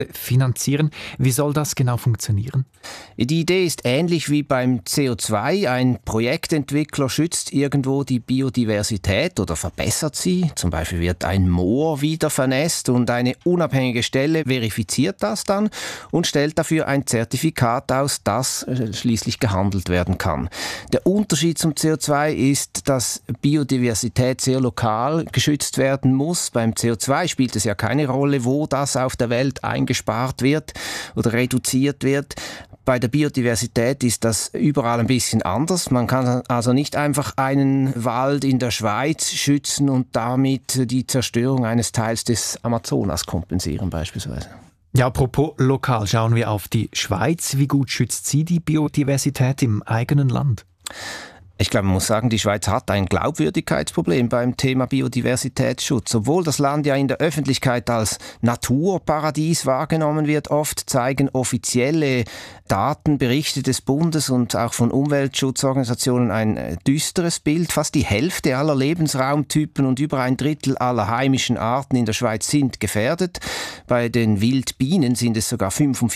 finanzieren. Wie soll das genau funktionieren? Die Idee ist ähnlich wie beim CO2. Ein Projektentwickler schützt irgendwo die Biodiversität oder verbessert sie. Zum Beispiel wird ein Moor wieder vernässt und eine unabhängige Stelle verifiziert das dann und stellt dafür ein Zertifikat aus, das schließlich gehandelt werden kann. Der Unterschied zum CO2 ist, dass Biodiversität sehr lokal geschützt werden muss. Beim CO2 spielt es ja keine Rolle, wo das auf der Welt eingespart wird oder reduziert wird. Bei der Biodiversität ist das überall ein bisschen anders. Man kann also nicht einfach einen Wald in der Schweiz schützen und damit die Zerstörung eines Teils des Amazonas kompensieren beispielsweise. Ja, apropos lokal, schauen wir auf die Schweiz. Wie gut schützt sie die Biodiversität im eigenen Land? Ich glaube, man muss sagen, die Schweiz hat ein Glaubwürdigkeitsproblem beim Thema Biodiversitätsschutz. Obwohl das Land ja in der Öffentlichkeit als Naturparadies wahrgenommen wird, oft zeigen offizielle Daten, Berichte des Bundes und auch von Umweltschutzorganisationen ein düsteres Bild. Fast die Hälfte aller Lebensraumtypen und über ein Drittel aller heimischen Arten in der Schweiz sind gefährdet. Bei den Wildbienen sind es sogar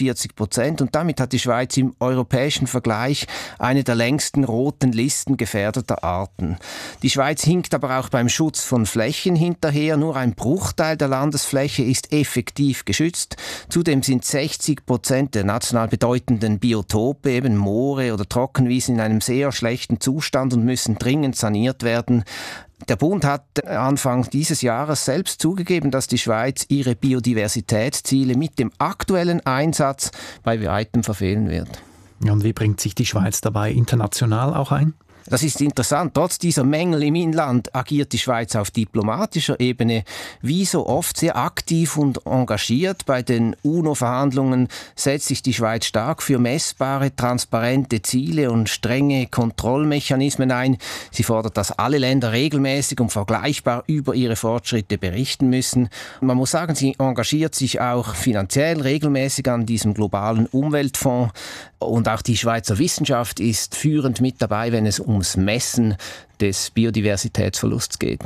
45%. Und damit hat die Schweiz im europäischen Vergleich eine der längsten roten Listen gefährdeter Arten. Die Schweiz hinkt aber auch beim Schutz von Flächen hinterher. Nur ein Bruchteil der Landesfläche ist effektiv geschützt. Zudem sind 60% der national bedeutenden Biotope, eben Moore oder Trockenwiesen, in einem sehr schlechten Zustand und müssen dringend saniert werden. Der Bund hat Anfang dieses Jahres selbst zugegeben, dass die Schweiz ihre Biodiversitätsziele mit dem aktuellen Einsatz bei weitem verfehlen wird. Ja, und wie bringt sich die Schweiz dabei international auch ein? Das ist interessant. Trotz dieser Mängel im Inland agiert die Schweiz auf diplomatischer Ebene wie so oft sehr aktiv und engagiert. Bei den UNO-Verhandlungen setzt sich die Schweiz stark für messbare, transparente Ziele und strenge Kontrollmechanismen ein. Sie fordert, dass alle Länder regelmäßig und vergleichbar über ihre Fortschritte berichten müssen. Man muss sagen, sie engagiert sich auch finanziell regelmäßig an diesem globalen Umweltfonds. Und auch die Schweizer Wissenschaft ist führend mit dabei, wenn es ums Messen des Biodiversitätsverlusts geht.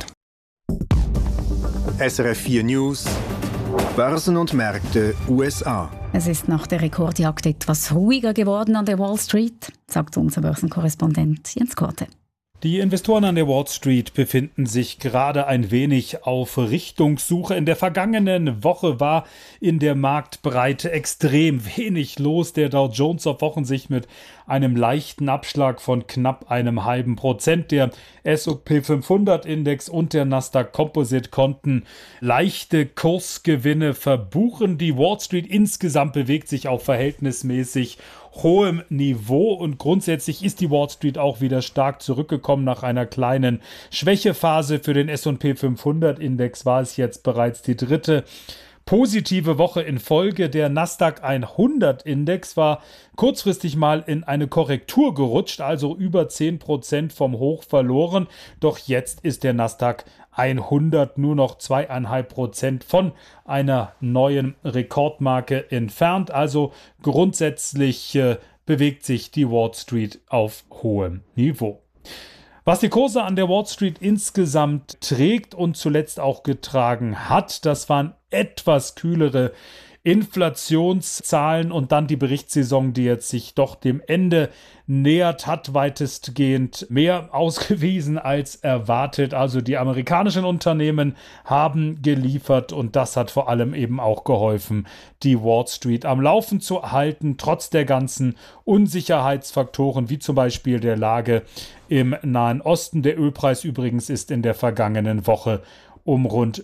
SRF 4 News, Börsen und Märkte USA. Es ist nach der Rekordjagd etwas ruhiger geworden an der Wall Street, sagt unser Börsenkorrespondent Jens Korte. Die Investoren an der Wall Street befinden sich gerade ein wenig auf Richtungssuche. In der vergangenen Woche war in der Marktbreite extrem wenig los. Der Dow Jones auf Wochensicht mit einem leichten Abschlag von knapp 0,5%. Der S&P 500 Index und der Nasdaq Composite konnten leichte Kursgewinne verbuchen. Die Wall Street insgesamt bewegt sich auf verhältnismäßig hohem Niveau und grundsätzlich ist die Wall Street auch wieder stark zurückgekommen. Nach einer kleinen Schwächephase für den S&P 500 Index war es jetzt bereits die dritte positive Woche in Folge. Der Nasdaq 100 Index war kurzfristig mal in eine Korrektur gerutscht, also über 10% vom Hoch verloren. Doch jetzt ist der Nasdaq 100 nur noch 2,5% von einer neuen Rekordmarke entfernt. Also grundsätzlich bewegt sich die Wall Street auf hohem Niveau. Was die Kurse an der Wall Street insgesamt trägt und zuletzt auch getragen hat, das waren etwas kühlere Inflationszahlen und dann die Berichtssaison, die jetzt sich doch dem Ende nähert, hat weitestgehend mehr ausgewiesen als erwartet. Also die amerikanischen Unternehmen haben geliefert und das hat vor allem eben auch geholfen, die Wall Street am Laufen zu halten, trotz der ganzen Unsicherheitsfaktoren, wie zum Beispiel der Lage im Nahen Osten. Der Ölpreis übrigens ist in der vergangenen Woche um rund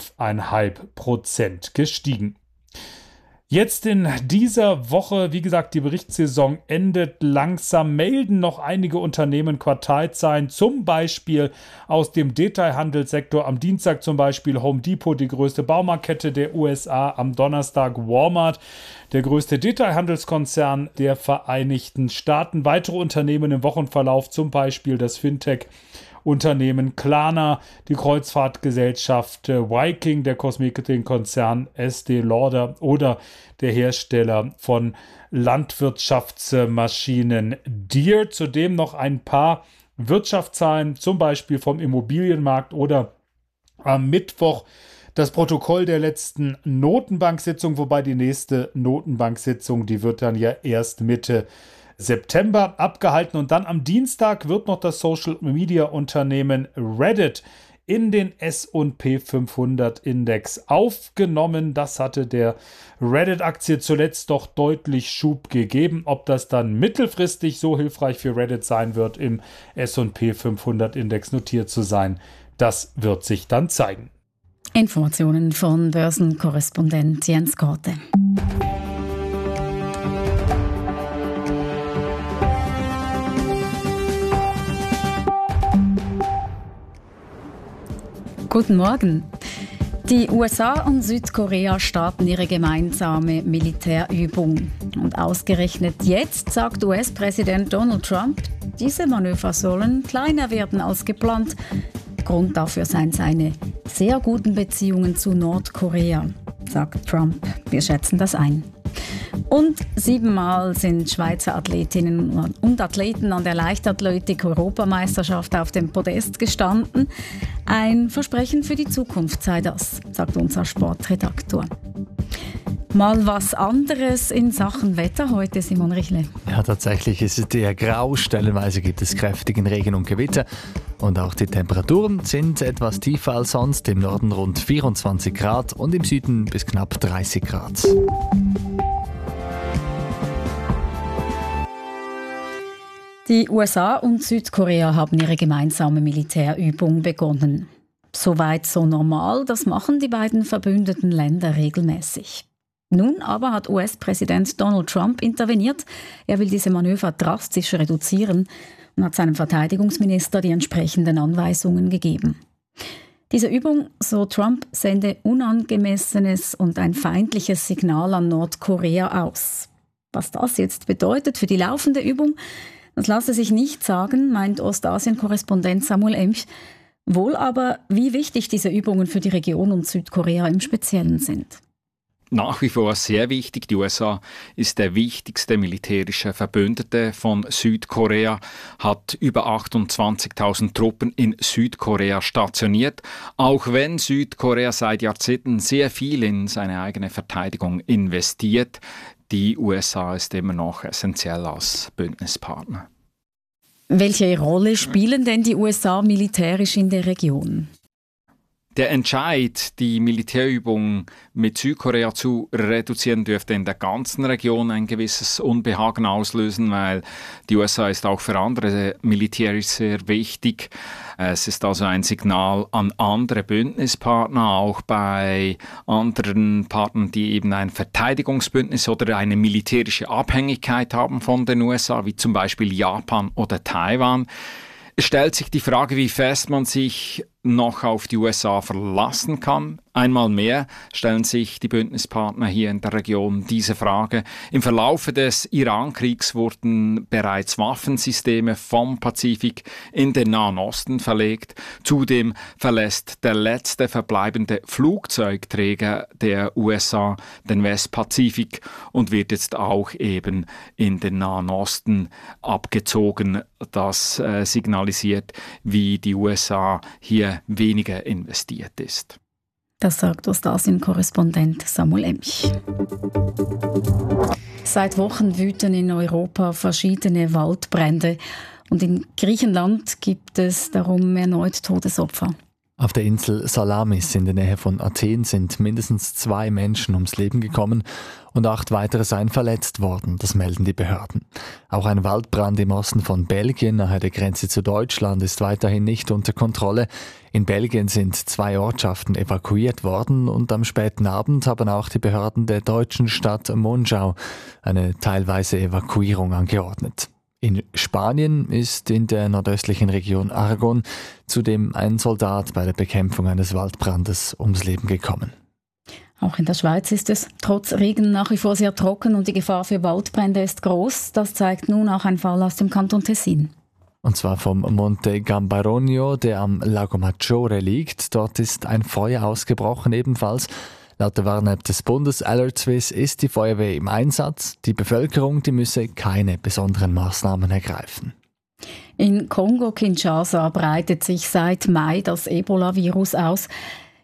5,5% gestiegen. Jetzt in dieser Woche, wie gesagt, die Berichtssaison endet langsam, melden noch einige Unternehmen Quartalzahlen, zum Beispiel aus dem Detailhandelssektor. Am Dienstag zum Beispiel Home Depot, die größte Baumarktkette der USA, am Donnerstag Walmart, der größte Detailhandelskonzern der Vereinigten Staaten. Weitere Unternehmen im Wochenverlauf, zum Beispiel das Fintech-Unternehmen Klarna, die Kreuzfahrtgesellschaft Viking, der Kosmetikkonzern Estée Lauder oder der Hersteller von Landwirtschaftsmaschinen Deere. Zudem noch ein paar Wirtschaftszahlen, zum Beispiel vom Immobilienmarkt oder am Mittwoch das Protokoll der letzten Notenbank-Sitzung, wobei die nächste Notenbank-Sitzung, die wird dann ja erst Mitte September abgehalten. Und dann am Dienstag wird noch das Social-Media-Unternehmen Reddit in den S&P 500 Index aufgenommen. Das hatte der Reddit-Aktie zuletzt doch deutlich Schub gegeben. Ob das dann mittelfristig so hilfreich für Reddit sein wird, im S&P 500 Index notiert zu sein, das wird sich dann zeigen. Informationen von Börsenkorrespondent Jens Korte. Guten Morgen. Die USA und Südkorea starten ihre gemeinsame Militärübung. Und ausgerechnet jetzt sagt US-Präsident Donald Trump, diese Manöver sollen kleiner werden als geplant. Grund dafür seien seine sehr guten Beziehungen zu Nordkorea, sagt Trump. Wir schätzen das ein. Und 7-mal sind Schweizer Athletinnen und Athleten an der Leichtathletik-Europameisterschaft auf dem Podest gestanden. Ein Versprechen für die Zukunft sei das, sagt unser Sportredaktor. Mal was anderes in Sachen Wetter heute, Simon Richle. Ja, tatsächlich ist es eher grau. Stellenweise gibt es kräftigen Regen und Gewitter. Und auch die Temperaturen sind etwas tiefer als sonst. Im Norden rund 24 Grad und im Süden bis knapp 30 Grad. Die USA und Südkorea haben ihre gemeinsame Militärübung begonnen. Soweit so normal, das machen die beiden verbündeten Länder regelmäßig. Nun aber hat US-Präsident Donald Trump interveniert. Er will diese Manöver drastisch reduzieren und hat seinem Verteidigungsminister die entsprechenden Anweisungen gegeben. Diese Übung, so Trump, sende unangemessenes und ein feindliches Signal an Nordkorea aus. Was das jetzt bedeutet für die laufende Übung, das lasse sich nicht sagen, meint Ostasien-Korrespondent Samuel Emch. Wohl aber, wie wichtig diese Übungen für die Region und Südkorea im Speziellen sind. Nach wie vor sehr wichtig. Die USA ist der wichtigste militärische Verbündete von Südkorea, hat über 28.000 Truppen in Südkorea stationiert, auch wenn Südkorea seit Jahrzehnten sehr viel in seine eigene Verteidigung investiert. Die USA ist immer noch essentiell als Bündnispartner. Welche Rolle spielen denn die USA militärisch in der Region? Der Entscheid, die Militärübung mit Südkorea zu reduzieren, dürfte in der ganzen Region ein gewisses Unbehagen auslösen, weil die USA ist auch für andere militärisch sehr wichtig. Es ist also ein Signal an andere Bündnispartner, auch bei anderen Partnern, die eben ein Verteidigungsbündnis oder eine militärische Abhängigkeit haben von den USA, wie zum Beispiel Japan oder Taiwan. Es stellt sich die Frage, wie fest man sich noch auf die USA verlassen kann. Einmal mehr stellen sich die Bündnispartner hier in der Region diese Frage. Im Verlaufe des Iran-Kriegs wurden bereits Waffensysteme vom Pazifik in den Nahen Osten verlegt. Zudem verlässt der letzte verbleibende Flugzeugträger der USA den Westpazifik und wird jetzt auch eben in den Nahen Osten abgezogen. Das signalisiert, wie die USA hier weniger investiert ist. Das sagt Ostasien-Korrespondent Samuel Emch. Seit Wochen wüten in Europa verschiedene Waldbrände und in Griechenland gibt es darum erneut Todesopfer. Auf der Insel Salamis in der Nähe von Athen sind mindestens 2 Menschen ums Leben gekommen und 8 weitere seien verletzt worden, das melden die Behörden. Auch ein Waldbrand im Osten von Belgien nahe der Grenze zu Deutschland ist weiterhin nicht unter Kontrolle. In Belgien sind 2 Ortschaften evakuiert worden und am späten Abend haben auch die Behörden der deutschen Stadt Monschau eine teilweise Evakuierung angeordnet. In Spanien ist in der nordöstlichen Region Aragon zudem ein Soldat bei der Bekämpfung eines Waldbrandes ums Leben gekommen. Auch in der Schweiz ist es trotz Regen nach wie vor sehr trocken und die Gefahr für Waldbrände ist groß. Das zeigt nun auch ein Fall aus dem Kanton Tessin. Und zwar vom Monte Gambaronio, der am Lago Maggiore liegt. Dort ist ein Feuer ausgebrochen ebenfalls. Laut der Warn-App des Bundes Alert Swiss ist die Feuerwehr im Einsatz. Die Bevölkerung, die müsse keine besonderen Maßnahmen ergreifen. In Kongo-Kinshasa breitet sich seit Mai das Ebola-Virus aus.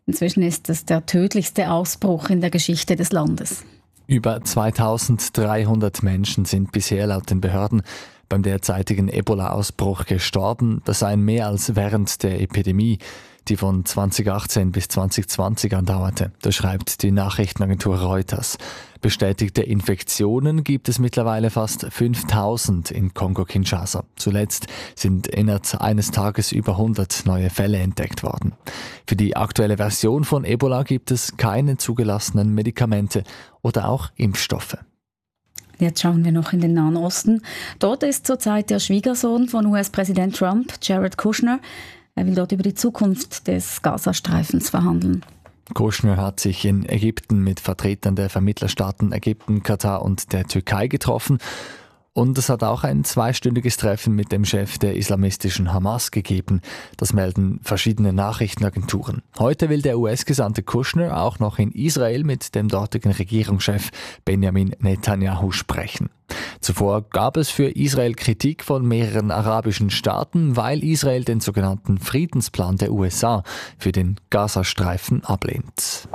Inzwischen ist es der tödlichste Ausbruch in der Geschichte des Landes. Über 2300 Menschen sind bisher laut den Behörden beim derzeitigen Ebola-Ausbruch gestorben. Das seien mehr als während der Epidemie, die von 2018 bis 2020 andauerte. Das schreibt die Nachrichtenagentur Reuters. Bestätigte Infektionen gibt es mittlerweile fast 5000 in Kongo-Kinshasa. Zuletzt sind innerhalb eines Tages über 100 neue Fälle entdeckt worden. Für die aktuelle Version von Ebola gibt es keine zugelassenen Medikamente oder auch Impfstoffe. Jetzt schauen wir noch in den Nahen Osten. Dort ist zurzeit der Schwiegersohn von US-Präsident Trump, Jared Kushner. Er will dort über die Zukunft des Gazastreifens verhandeln. Kushner hat sich in Ägypten mit Vertretern der Vermittlerstaaten Ägypten, Katar und der Türkei getroffen. Und es hat auch ein 2-stündiges Treffen mit dem Chef der islamistischen Hamas gegeben. Das melden verschiedene Nachrichtenagenturen. Heute will der US-Gesandte Kushner auch noch in Israel mit dem dortigen Regierungschef Benjamin Netanyahu sprechen. Zuvor gab es für Israel Kritik von mehreren arabischen Staaten, weil Israel den sogenannten Friedensplan der USA für den Gazastreifen ablehnt.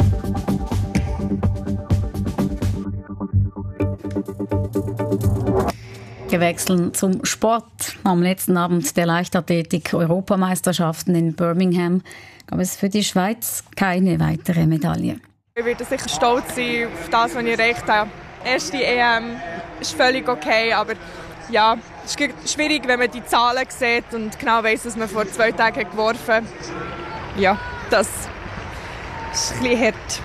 Wir wechseln zum Sport. Am letzten Abend der Leichtathletik-Europameisterschaften in Birmingham gab es für die Schweiz keine weitere Medaille. Ich werde sicher stolz sein auf das, was ich erreicht habe. Erste EM ist völlig okay, aber ja, es ist schwierig, wenn man die Zahlen sieht und genau weiss, dass man vor 2 Tagen geworfen hat. Ja, das ist ein bisschen hart.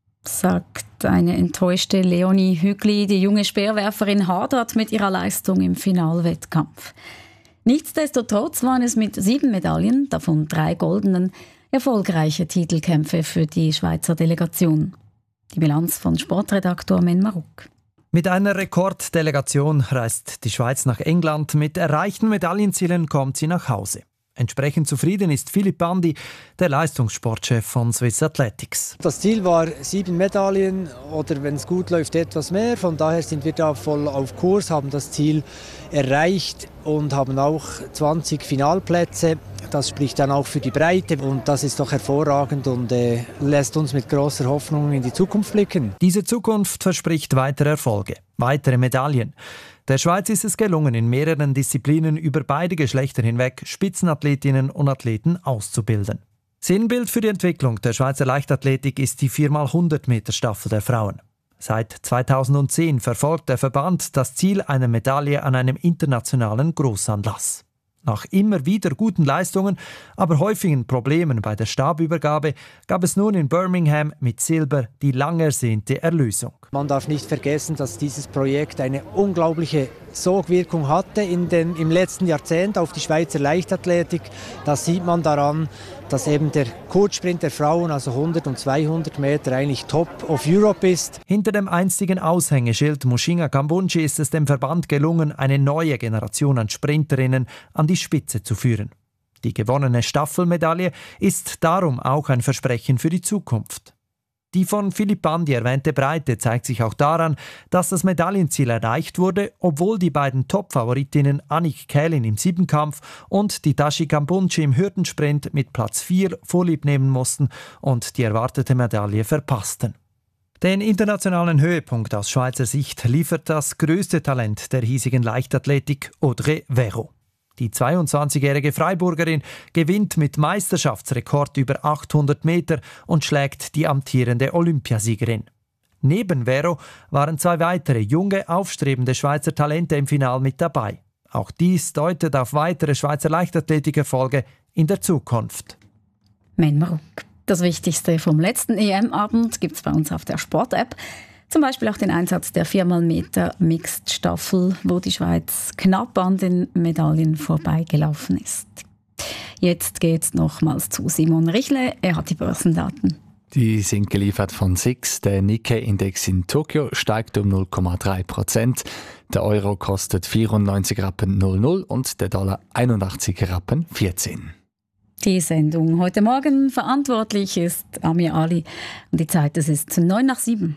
Sagt eine enttäuschte Leonie Hügli. Die junge Speerwerferin hadert mit ihrer Leistung im Finalwettkampf. Nichtsdestotrotz waren es mit 7 Medaillen, davon 3 goldenen, erfolgreiche Titelkämpfe für die Schweizer Delegation. Die Bilanz von Sportredaktor Men Maruk. Mit einer Rekorddelegation reist die Schweiz nach England. Mit erreichten Medaillenzielen kommt sie nach Hause. Entsprechend zufrieden ist Philipp Bandi, der Leistungssportchef von Swiss Athletics. Das Ziel war 7 Medaillen oder wenn es gut läuft etwas mehr. Von daher sind wir da voll auf Kurs, haben das Ziel erreicht und haben auch 20 Finalplätze. Das spricht dann auch für die Breite und das ist doch hervorragend und lässt uns mit großer Hoffnung in die Zukunft blicken. Diese Zukunft verspricht weitere Erfolge, weitere Medaillen. Der Schweiz ist es gelungen, in mehreren Disziplinen über beide Geschlechter hinweg Spitzenathletinnen und Athleten auszubilden. Sinnbild für die Entwicklung der Schweizer Leichtathletik ist die 4x100-Meter-Staffel der Frauen. Seit 2010 verfolgt der Verband das Ziel einer Medaille an einem internationalen Großanlass. Nach immer wieder guten Leistungen, aber häufigen Problemen bei der Stabübergabe gab es nun in Birmingham mit Silber die lang ersehnte Erlösung. Man darf nicht vergessen, dass dieses Projekt eine unglaubliche Sogwirkung hatte im letzten Jahrzehnt auf die Schweizer Leichtathletik. Das sieht man daran, dass eben der Kurzsprint der Frauen, also 100 und 200 Meter, eigentlich Top of Europe ist. Hinter dem einstigen Aushängeschild Mushinga Kambunji ist es dem Verband gelungen, eine neue Generation an Sprinterinnen an die Spitze zu führen. Die gewonnene Staffelmedaille ist darum auch ein Versprechen für die Zukunft. Die von Philipp Bandi erwähnte Breite zeigt sich auch daran, dass das Medaillenziel erreicht wurde, obwohl die beiden Top-Favoritinnen Annick Kählin im Siebenkampf und die Tashi Kambunji im Hürdensprint mit Platz 4 vorlieb nehmen mussten und die erwartete Medaille verpassten. Den internationalen Höhepunkt aus Schweizer Sicht liefert das größte Talent der hiesigen Leichtathletik, Audrey Verreau. Die 22-jährige Freiburgerin gewinnt mit Meisterschaftsrekord über 800 Meter und schlägt die amtierende Olympiasiegerin. Neben Verreau waren 2 weitere junge, aufstrebende Schweizer Talente im Finale mit dabei. Auch dies deutet auf weitere Schweizer Leichtathletikerfolge in der Zukunft. Men Maruk. Das Wichtigste vom letzten EM-Abend gibt es bei uns auf der Sport-App. Zum Beispiel auch den Einsatz der 4x-Meter Mixed-Staffel, wo die Schweiz knapp an den Medaillen vorbeigelaufen ist. Jetzt geht's nochmals zu Simon Richle. Er hat die Börsendaten. Die sind geliefert von SIX. Der Nikkei-Index in Tokio steigt um 0,3%. Der Euro kostet 94 Rappen 00 und der Dollar 81 Rappen 14. Die Sendung heute Morgen verantwortlich ist Amir Ali. Und die Zeit, es ist 6:09.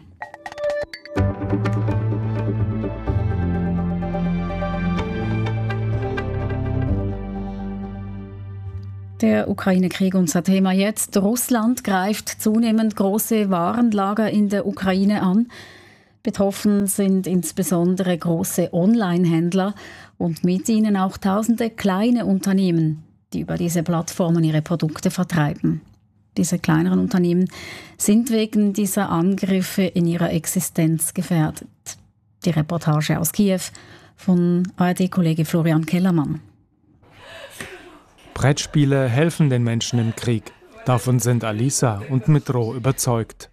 Der Ukraine-Krieg, unser Thema jetzt. Russland greift zunehmend große Warenlager in der Ukraine an. Betroffen sind insbesondere große Online-Händler und mit ihnen auch tausende kleine Unternehmen, die über diese Plattformen ihre Produkte vertreiben. Diese kleineren Unternehmen sind wegen dieser Angriffe in ihrer Existenz gefährdet. Die Reportage aus Kiew von ARD-Kollege Florian Kellermann. Brettspiele helfen den Menschen im Krieg. Davon sind Alisa und Mitro überzeugt.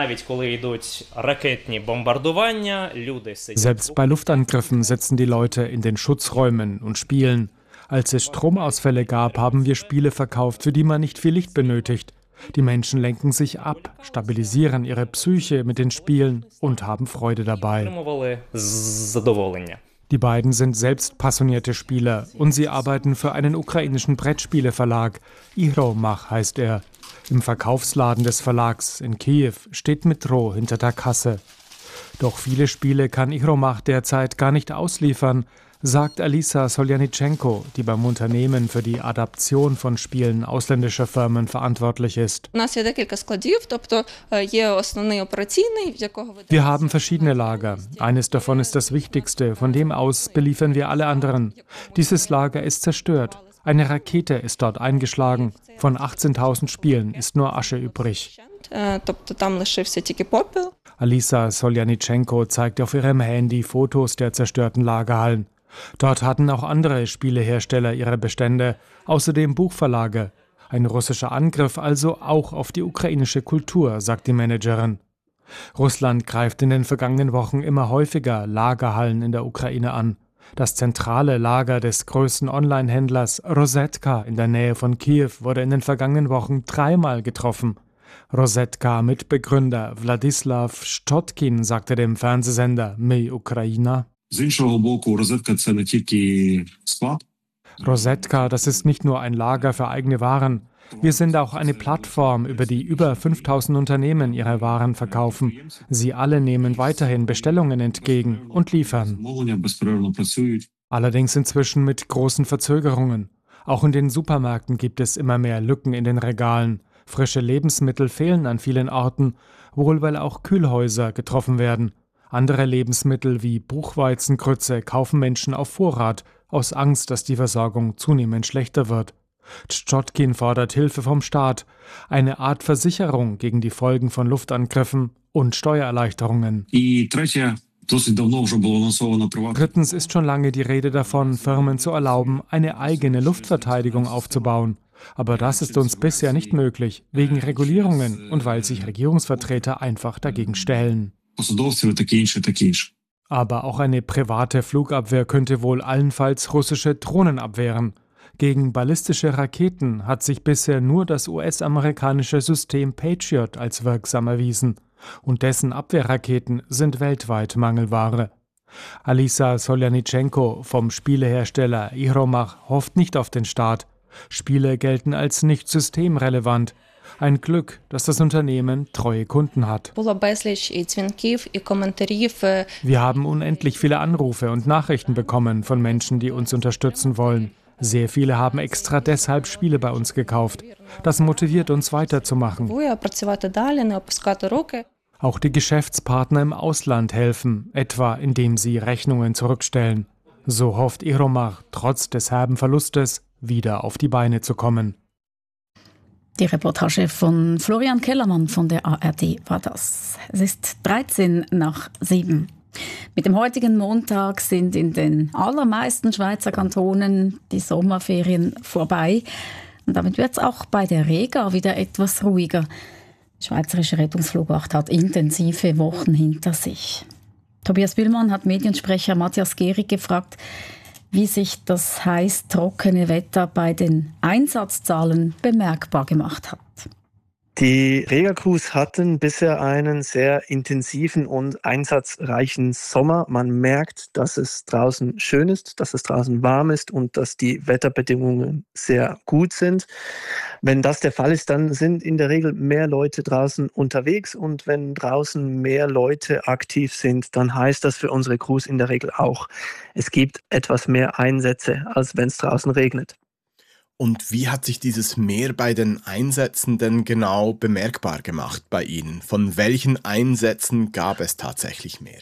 Selbst bei Luftangriffen sitzen die Leute in den Schutzräumen und spielen. Als es Stromausfälle gab, haben wir Spiele verkauft, für die man nicht viel Licht benötigt. Die Menschen lenken sich ab, stabilisieren ihre Psyche mit den Spielen und haben Freude dabei. Die beiden sind selbst passionierte Spieler und sie arbeiten für einen ukrainischen Brettspieleverlag. Ihromach heißt er. Im Verkaufsladen des Verlags in Kiew steht Mitro hinter der Kasse. Doch viele Spiele kann Ihromach derzeit gar nicht ausliefern, sagt Alisa Soljanitschenko, die beim Unternehmen für die Adaption von Spielen ausländischer Firmen verantwortlich ist. Wir haben verschiedene Lager. Eines davon ist das wichtigste, von dem aus beliefern wir alle anderen. Dieses Lager ist zerstört. Eine Rakete ist dort eingeschlagen. Von 18.000 Spielen ist nur Asche übrig. Alisa Soljanitschenko zeigt auf ihrem Handy Fotos der zerstörten Lagerhallen. Dort hatten auch andere Spielehersteller ihre Bestände, außerdem Buchverlage. Ein russischer Angriff also auch auf die ukrainische Kultur, sagt die Managerin. Russland greift in den vergangenen Wochen immer häufiger Lagerhallen in der Ukraine an. Das zentrale Lager des größten Online-Händlers Rosetka in der Nähe von Kiew wurde in den vergangenen Wochen 3-mal getroffen. Rosetka-Mitbegründer Wladislaw Stotkin sagte dem Fernsehsender My Ukraina: Rosetka, das ist nicht nur ein Lager für eigene Waren. Wir sind auch eine Plattform, über die über 5.000 Unternehmen ihre Waren verkaufen. Sie alle nehmen weiterhin Bestellungen entgegen und liefern. Allerdings inzwischen mit großen Verzögerungen. Auch in den Supermärkten gibt es immer mehr Lücken in den Regalen. Frische Lebensmittel fehlen an vielen Orten, wohl weil auch Kühlhäuser getroffen werden. Andere Lebensmittel wie Buchweizengrütze kaufen Menschen auf Vorrat, aus Angst, dass die Versorgung zunehmend schlechter wird. Tschotkin fordert Hilfe vom Staat, eine Art Versicherung gegen die Folgen von Luftangriffen und Steuererleichterungen. Drittens ist schon lange die Rede davon, Firmen zu erlauben, eine eigene Luftverteidigung aufzubauen. Aber das ist uns bisher nicht möglich, wegen Regulierungen und weil sich Regierungsvertreter einfach dagegen stellen. Aber auch eine private Flugabwehr könnte wohl allenfalls russische Drohnen abwehren. Gegen ballistische Raketen hat sich bisher nur das US-amerikanische System Patriot als wirksam erwiesen. Und dessen Abwehrraketen sind weltweit Mangelware. Alisa Soljanitschenko vom Spielehersteller Ihromach hofft nicht auf den Staat. Spiele gelten als nicht systemrelevant. Ein Glück, dass das Unternehmen treue Kunden hat. Wir haben unendlich viele Anrufe und Nachrichten bekommen von Menschen, die uns unterstützen wollen. Sehr viele haben extra deshalb Spiele bei uns gekauft. Das motiviert uns weiterzumachen. Auch die Geschäftspartner im Ausland helfen, etwa indem sie Rechnungen zurückstellen. So hofft Ihromach, trotz des herben Verlustes wieder auf die Beine zu kommen. Die Reportage von Florian Kellermann von der ARD war das. Es ist 7:13. Mit dem heutigen Montag sind in den allermeisten Schweizer Kantonen die Sommerferien vorbei. Und damit wird es auch bei der Rega wieder etwas ruhiger. Die Schweizerische Rettungsflugwacht hat intensive Wochen hinter sich. Tobias Bühlmann hat Mediensprecher Matthias Gehrig gefragt, wie sich das heiß-trockene Wetter bei den Einsatzzahlen bemerkbar gemacht hat. Die Rega-Crews hatten bisher einen sehr intensiven und einsatzreichen Sommer. Man merkt, dass es draußen schön ist, dass es draußen warm ist und dass die Wetterbedingungen sehr gut sind. Wenn das der Fall ist, dann sind in der Regel mehr Leute draußen unterwegs und wenn draußen mehr Leute aktiv sind, dann heißt das für unsere Crews in der Regel auch, es gibt etwas mehr Einsätze, als wenn es draußen regnet. Und wie hat sich dieses Mehr bei den Einsätzen denn genau bemerkbar gemacht bei Ihnen? Von welchen Einsätzen gab es tatsächlich mehr?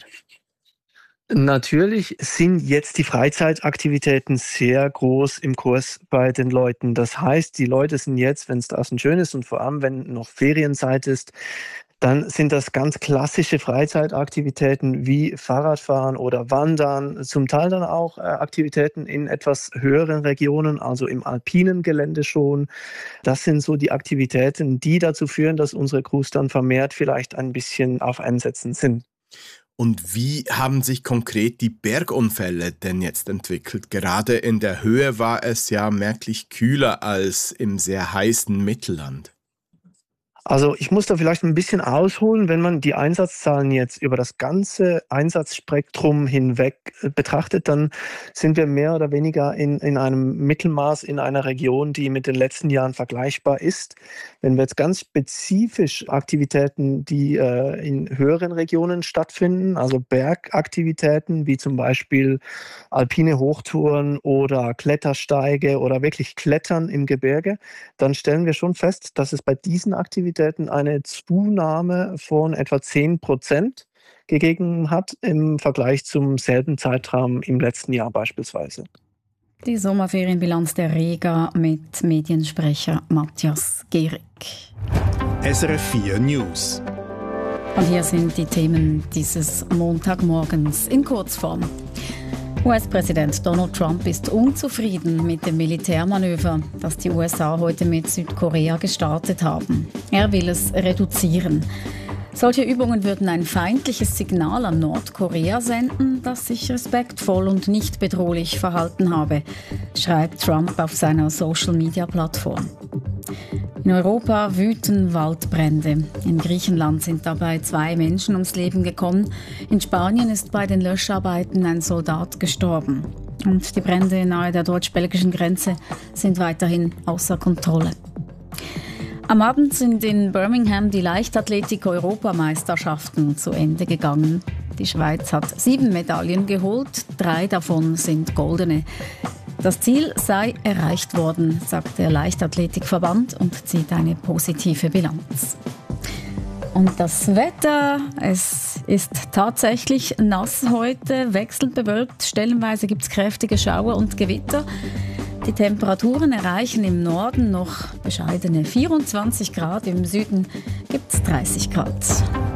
Natürlich sind jetzt die Freizeitaktivitäten sehr groß im Kurs bei den Leuten. Das heißt, die Leute sind jetzt, wenn es draußen schön ist und vor allem, wenn noch Ferienzeit ist, dann sind das ganz klassische Freizeitaktivitäten wie Fahrradfahren oder Wandern, zum Teil dann auch Aktivitäten in etwas höheren Regionen, also im alpinen Gelände schon. Das sind so die Aktivitäten, die dazu führen, dass unsere Crews dann vermehrt vielleicht ein bisschen auf Einsätzen sind. Und wie haben sich konkret die Bergunfälle denn jetzt entwickelt? Gerade in der Höhe war es ja merklich kühler als im sehr heißen Mittelland. Also ich muss da vielleicht ein bisschen ausholen, wenn man die Einsatzzahlen jetzt über das ganze Einsatzspektrum hinweg betrachtet, dann sind wir mehr oder weniger in einem Mittelmaß in einer Region, die mit den letzten Jahren vergleichbar ist. Wenn wir jetzt ganz spezifisch Aktivitäten, die in höheren Regionen stattfinden, also Bergaktivitäten wie zum Beispiel alpine Hochtouren oder Klettersteige oder wirklich Klettern im Gebirge, dann stellen wir schon fest, dass es bei diesen Aktivitäten eine Zunahme von etwa 10% gegeben hat im Vergleich zum selben Zeitraum im letzten Jahr beispielsweise. Die Sommerferienbilanz der Rega mit Mediensprecher Matthias Gehrig. SRF 4 News. Und hier sind die Themen dieses Montagmorgens in Kurzform. US-Präsident Donald Trump ist unzufrieden mit dem Militärmanöver, das die USA heute mit Südkorea gestartet haben. Er will es reduzieren. Solche Übungen würden ein feindliches Signal an Nordkorea senden, das sich respektvoll und nicht bedrohlich verhalten habe, schreibt Trump auf seiner Social-Media-Plattform. In Europa wüten Waldbrände. In Griechenland sind dabei 2 Menschen ums Leben gekommen. In Spanien ist bei den Löscharbeiten ein Soldat gestorben. Und die Brände nahe der deutsch-belgischen Grenze sind weiterhin außer Kontrolle. Am Abend sind in Birmingham die Leichtathletik-Europameisterschaften zu Ende gegangen. Die Schweiz hat 7 Medaillen geholt, 3 davon sind goldene. Das Ziel sei erreicht worden, sagt der Leichtathletikverband und zieht eine positive Bilanz. Und das Wetter, es ist tatsächlich nass heute, wechselnd bewölkt. Stellenweise gibt es kräftige Schauer und Gewitter. Die Temperaturen erreichen im Norden noch bescheidene 24 Grad, im Süden gibt es 30 Grad.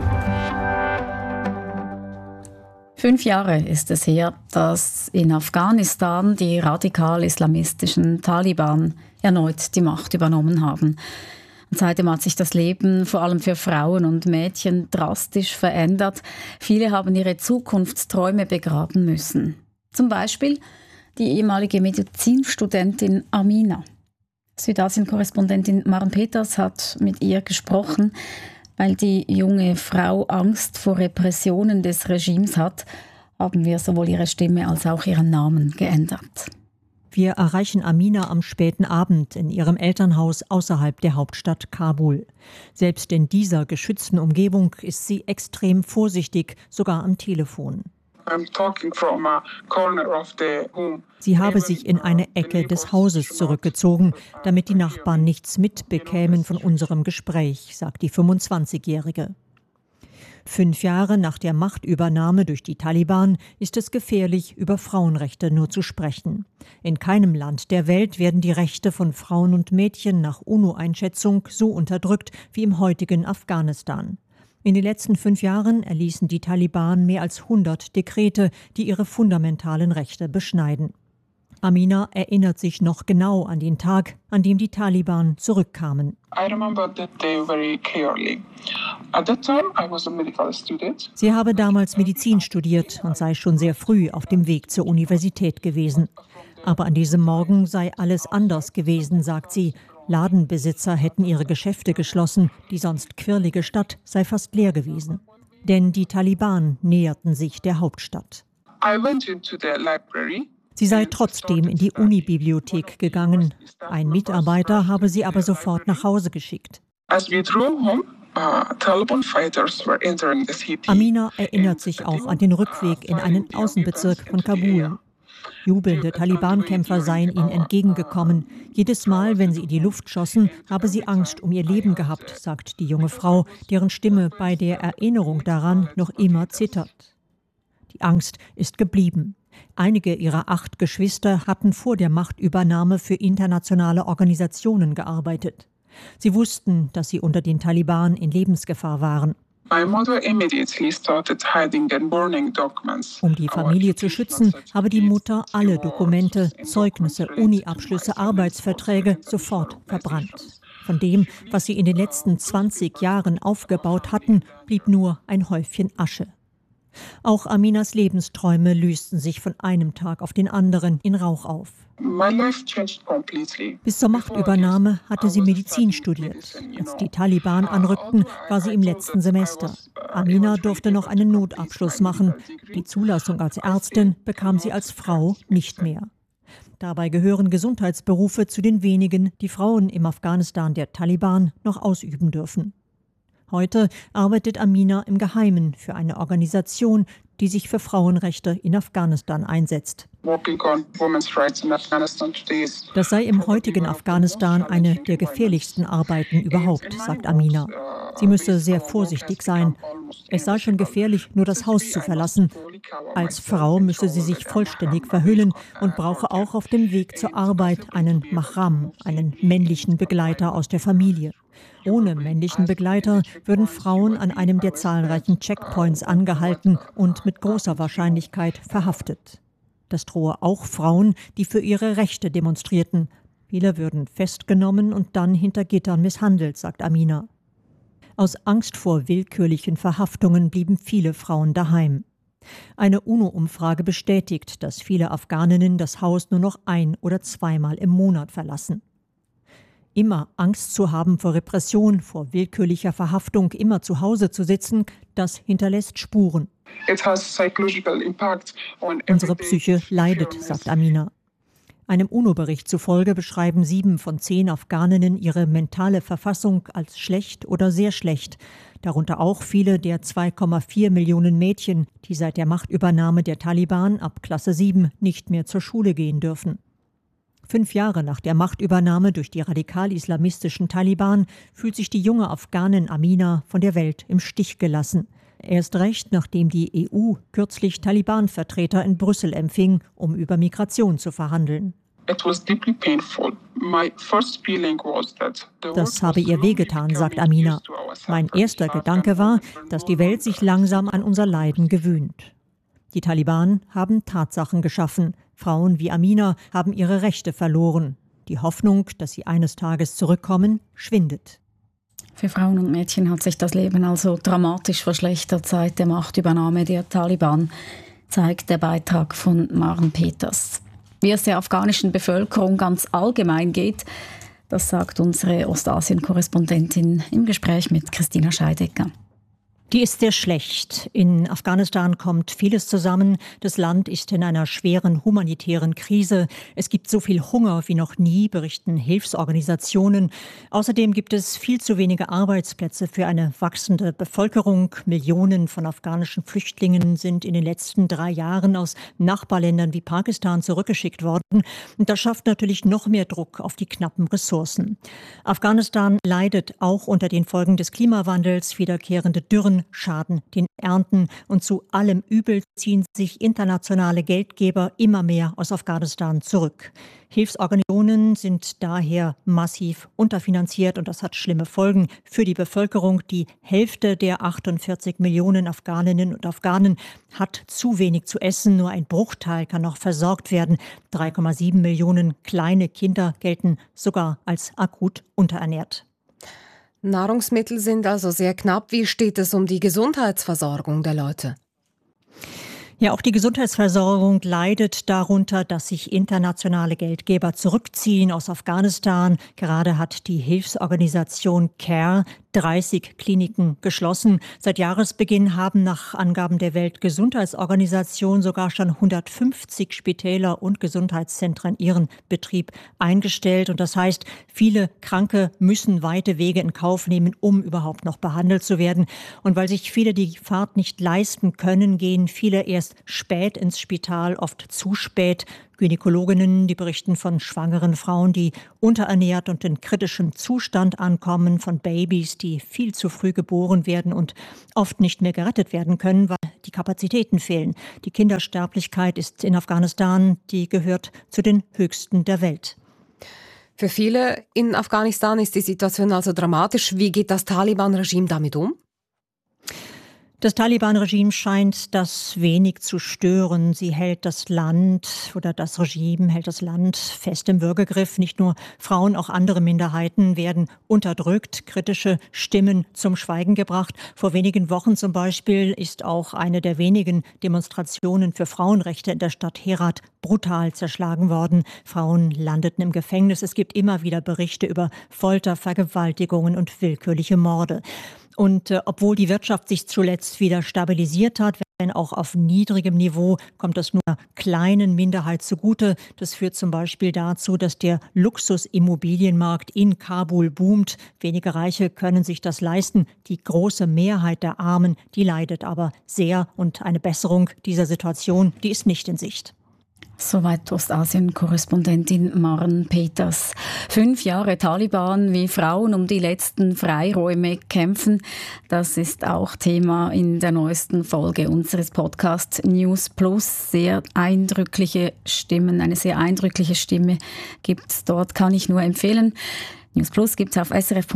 5 Jahre ist es her, dass in Afghanistan die radikal-islamistischen Taliban erneut die Macht übernommen haben. Und seitdem hat sich das Leben vor allem für Frauen und Mädchen drastisch verändert. Viele haben ihre Zukunftsträume begraben müssen. Zum Beispiel die ehemalige Medizinstudentin Amina. Südasien-Korrespondentin Maren Peters hat mit ihr gesprochen. Weil die junge Frau Angst vor Repressionen des Regimes hat, haben wir sowohl ihre Stimme als auch ihren Namen geändert. Wir erreichen Amina am späten Abend in ihrem Elternhaus außerhalb der Hauptstadt Kabul. Selbst in dieser geschützten Umgebung ist sie extrem vorsichtig, sogar am Telefon. Sie habe sich in eine Ecke des Hauses zurückgezogen, damit die Nachbarn nichts mitbekämen von unserem Gespräch, sagt die 25-Jährige. 5 Jahre nach der Machtübernahme durch die Taliban ist es gefährlich, über Frauenrechte nur zu sprechen. In keinem Land der Welt werden die Rechte von Frauen und Mädchen nach UNO-Einschätzung so unterdrückt wie im heutigen Afghanistan. In den letzten 5 Jahren erließen die Taliban mehr als 100 Dekrete, die ihre fundamentalen Rechte beschneiden. Amina erinnert sich noch genau an den Tag, an dem die Taliban zurückkamen. Sie habe damals Medizin studiert und sei schon sehr früh auf dem Weg zur Universität gewesen. Aber an diesem Morgen sei alles anders gewesen, sagt sie. Ladenbesitzer hätten ihre Geschäfte geschlossen, die sonst quirlige Stadt sei fast leer gewesen. Denn die Taliban näherten sich der Hauptstadt. Sie sei trotzdem in die Unibibliothek gegangen. Ein Mitarbeiter habe sie aber sofort nach Hause geschickt. Amina erinnert sich auch an den Rückweg in einen Außenbezirk von Kabul. Jubelnde Taliban-Kämpfer seien ihnen entgegengekommen. Jedes Mal, wenn sie in die Luft schossen, habe sie Angst um ihr Leben gehabt, sagt die junge Frau, deren Stimme bei der Erinnerung daran noch immer zittert. Die Angst ist geblieben. Einige ihrer 8 Geschwister hatten vor der Machtübernahme für internationale Organisationen gearbeitet. Sie wussten, dass sie unter den Taliban in Lebensgefahr waren. Um die Familie zu schützen, habe die Mutter alle Dokumente, Zeugnisse, Uni-Abschlüsse, Arbeitsverträge sofort verbrannt. Von dem, was sie in den letzten 20 Jahren aufgebaut hatten, blieb nur ein Häufchen Asche. Auch Aminas Lebensträume lösten sich von einem Tag auf den anderen in Rauch auf. Bis zur Machtübernahme hatte sie Medizin studiert. Als die Taliban anrückten, war sie im letzten Semester. Amina durfte noch einen Notabschluss machen. Die Zulassung als Ärztin bekam sie als Frau nicht mehr. Dabei gehören Gesundheitsberufe zu den wenigen, die Frauen im Afghanistan der Taliban noch ausüben dürfen. Heute arbeitet Amina im Geheimen für eine Organisation, die sich für Frauenrechte in Afghanistan einsetzt. Das sei im heutigen Afghanistan eine der gefährlichsten Arbeiten überhaupt, sagt Amina. Sie müsse sehr vorsichtig sein. Es sei schon gefährlich, nur das Haus zu verlassen. Als Frau müsse sie sich vollständig verhüllen und brauche auch auf dem Weg zur Arbeit einen Mahram, einen männlichen Begleiter aus der Familie. Ohne männlichen Begleiter würden Frauen an einem der zahlreichen Checkpoints angehalten und mit großer Wahrscheinlichkeit verhaftet. Das drohe auch Frauen, die für ihre Rechte demonstrierten. Viele würden festgenommen und dann hinter Gittern misshandelt, sagt Amina. Aus Angst vor willkürlichen Verhaftungen blieben viele Frauen daheim. Eine UNO-Umfrage bestätigt, dass viele Afghaninnen das Haus nur noch 1- oder 2-mal im Monat verlassen. Immer Angst zu haben vor Repression, vor willkürlicher Verhaftung, immer zu Hause zu sitzen, das hinterlässt Spuren. Unsere Psyche leidet, sagt Amina. Einem UNO-Bericht zufolge beschreiben 7 von 10 Afghaninnen ihre mentale Verfassung als schlecht oder sehr schlecht. Darunter auch viele der 2,4 Millionen Mädchen, die seit der Machtübernahme der Taliban ab Klasse 7 nicht mehr zur Schule gehen dürfen. 5 Jahre nach der Machtübernahme durch die radikal-islamistischen Taliban fühlt sich die junge Afghanin Amina von der Welt im Stich gelassen. Erst recht, nachdem die EU kürzlich Taliban-Vertreter in Brüssel empfing, um über Migration zu verhandeln. Das habe ihr wehgetan, sagt Amina. Mein erster Gedanke war, dass die Welt sich langsam an unser Leiden gewöhnt. Die Taliban haben Tatsachen geschaffen. Frauen wie Amina haben ihre Rechte verloren. Die Hoffnung, dass sie eines Tages zurückkommen, schwindet. Für Frauen und Mädchen hat sich das Leben also dramatisch verschlechtert seit der Machtübernahme der Taliban, zeigt der Beitrag von Maren Peters. Wie es der afghanischen Bevölkerung ganz allgemein geht, das sagt unsere Ostasien-Korrespondentin im Gespräch mit Christina Scheidecker. Die ist sehr schlecht. In Afghanistan kommt vieles zusammen. Das Land ist in einer schweren humanitären Krise. Es gibt so viel Hunger wie noch nie, berichten Hilfsorganisationen. Außerdem gibt es viel zu wenige Arbeitsplätze für eine wachsende Bevölkerung. Millionen von afghanischen Flüchtlingen sind in den letzten 3 Jahren aus Nachbarländern wie Pakistan zurückgeschickt worden. Und das schafft natürlich noch mehr Druck auf die knappen Ressourcen. Afghanistan leidet auch unter den Folgen des Klimawandels. Wiederkehrende Dürren schaden den Ernten und zu allem Übel ziehen sich internationale Geldgeber immer mehr aus Afghanistan zurück. Hilfsorganisationen sind daher massiv unterfinanziert und das hat schlimme Folgen für die Bevölkerung. Die Hälfte der 48 Millionen Afghaninnen und Afghanen hat zu wenig zu essen, nur ein Bruchteil kann noch versorgt werden. 3,7 Millionen kleine Kinder gelten sogar als akut unterernährt. Nahrungsmittel sind also sehr knapp. Wie steht es um die Gesundheitsversorgung der Leute? Ja, auch die Gesundheitsversorgung leidet darunter, dass sich internationale Geldgeber zurückziehen aus Afghanistan. Gerade hat die Hilfsorganisation CARE 30 Kliniken geschlossen. Seit Jahresbeginn haben nach Angaben der Weltgesundheitsorganisation sogar schon 150 Spitäler und Gesundheitszentren ihren Betrieb eingestellt. Und das heißt, viele Kranke müssen weite Wege in Kauf nehmen, um überhaupt noch behandelt zu werden. Und weil sich viele die Fahrt nicht leisten können, gehen viele erst spät ins Spital, oft zu spät. Gynäkologinnen, die berichten von schwangeren Frauen, die unterernährt und in kritischem Zustand ankommen, von Babys, die viel zu früh geboren werden und oft nicht mehr gerettet werden können, weil die Kapazitäten fehlen. Die Kindersterblichkeit ist in Afghanistan, die gehört zu den höchsten der Welt. Für viele in Afghanistan ist die Situation also dramatisch. Wie geht das Taliban-Regime damit um? Das Taliban-Regime scheint das wenig zu stören. Sie hält das Land oder das Regime hält das Land fest im Würgegriff. Nicht nur Frauen, auch andere Minderheiten werden unterdrückt, kritische Stimmen zum Schweigen gebracht. Vor wenigen Wochen zum Beispiel ist auch eine der wenigen Demonstrationen für Frauenrechte in der Stadt Herat brutal zerschlagen worden. Frauen landeten im Gefängnis. Es gibt immer wieder Berichte über Folter, Vergewaltigungen und willkürliche Morde. Und obwohl die Wirtschaft sich zuletzt wieder stabilisiert hat, wenn auch auf niedrigem Niveau, kommt das nur einer kleinen Minderheit zugute. Das führt zum Beispiel dazu, dass der Luxusimmobilienmarkt in Kabul boomt. Wenige Reiche können sich das leisten. Die große Mehrheit der Armen, die leidet aber sehr. Und eine Besserung dieser Situation, die ist nicht in Sicht. Soweit Ostasien-Korrespondentin Maren Peters. 5 Jahre Taliban, wie Frauen um die letzten Freiräume kämpfen. Das ist auch Thema in der neuesten Folge unseres Podcasts News Plus. Sehr eindrückliche Stimmen, eine sehr eindrückliche Stimme gibt es dort, kann ich nur empfehlen. News Plus gibt es auf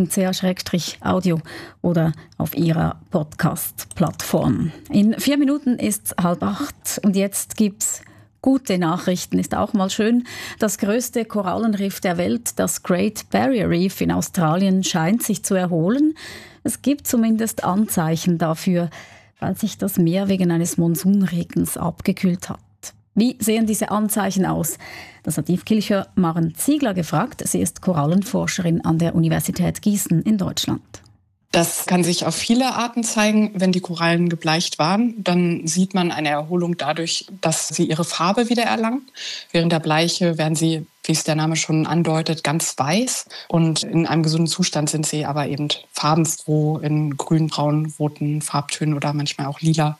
srf.ch/audio oder auf Ihrer Podcast-Plattform. In 4 Minuten ist 7:30 und jetzt gibt's gute Nachrichten, ist auch mal schön. Das größte Korallenriff der Welt, das Great Barrier Reef in Australien, scheint sich zu erholen. Es gibt zumindest Anzeichen dafür, weil sich das Meer wegen eines Monsunregens abgekühlt hat. Wie sehen diese Anzeichen aus? Das hat Yves Kilcher Maren Ziegler gefragt. Sie ist Korallenforscherin an der Universität Gießen in Deutschland. Das kann sich auf viele Arten zeigen. Wenn die Korallen gebleicht waren, dann sieht man eine Erholung dadurch, dass sie ihre Farbe wieder erlangen. Während der Bleiche werden sie, wie es der Name schon andeutet, ganz weiß. Und in einem gesunden Zustand sind sie aber eben farbenfroh in grün, braun, roten Farbtönen oder manchmal auch lila.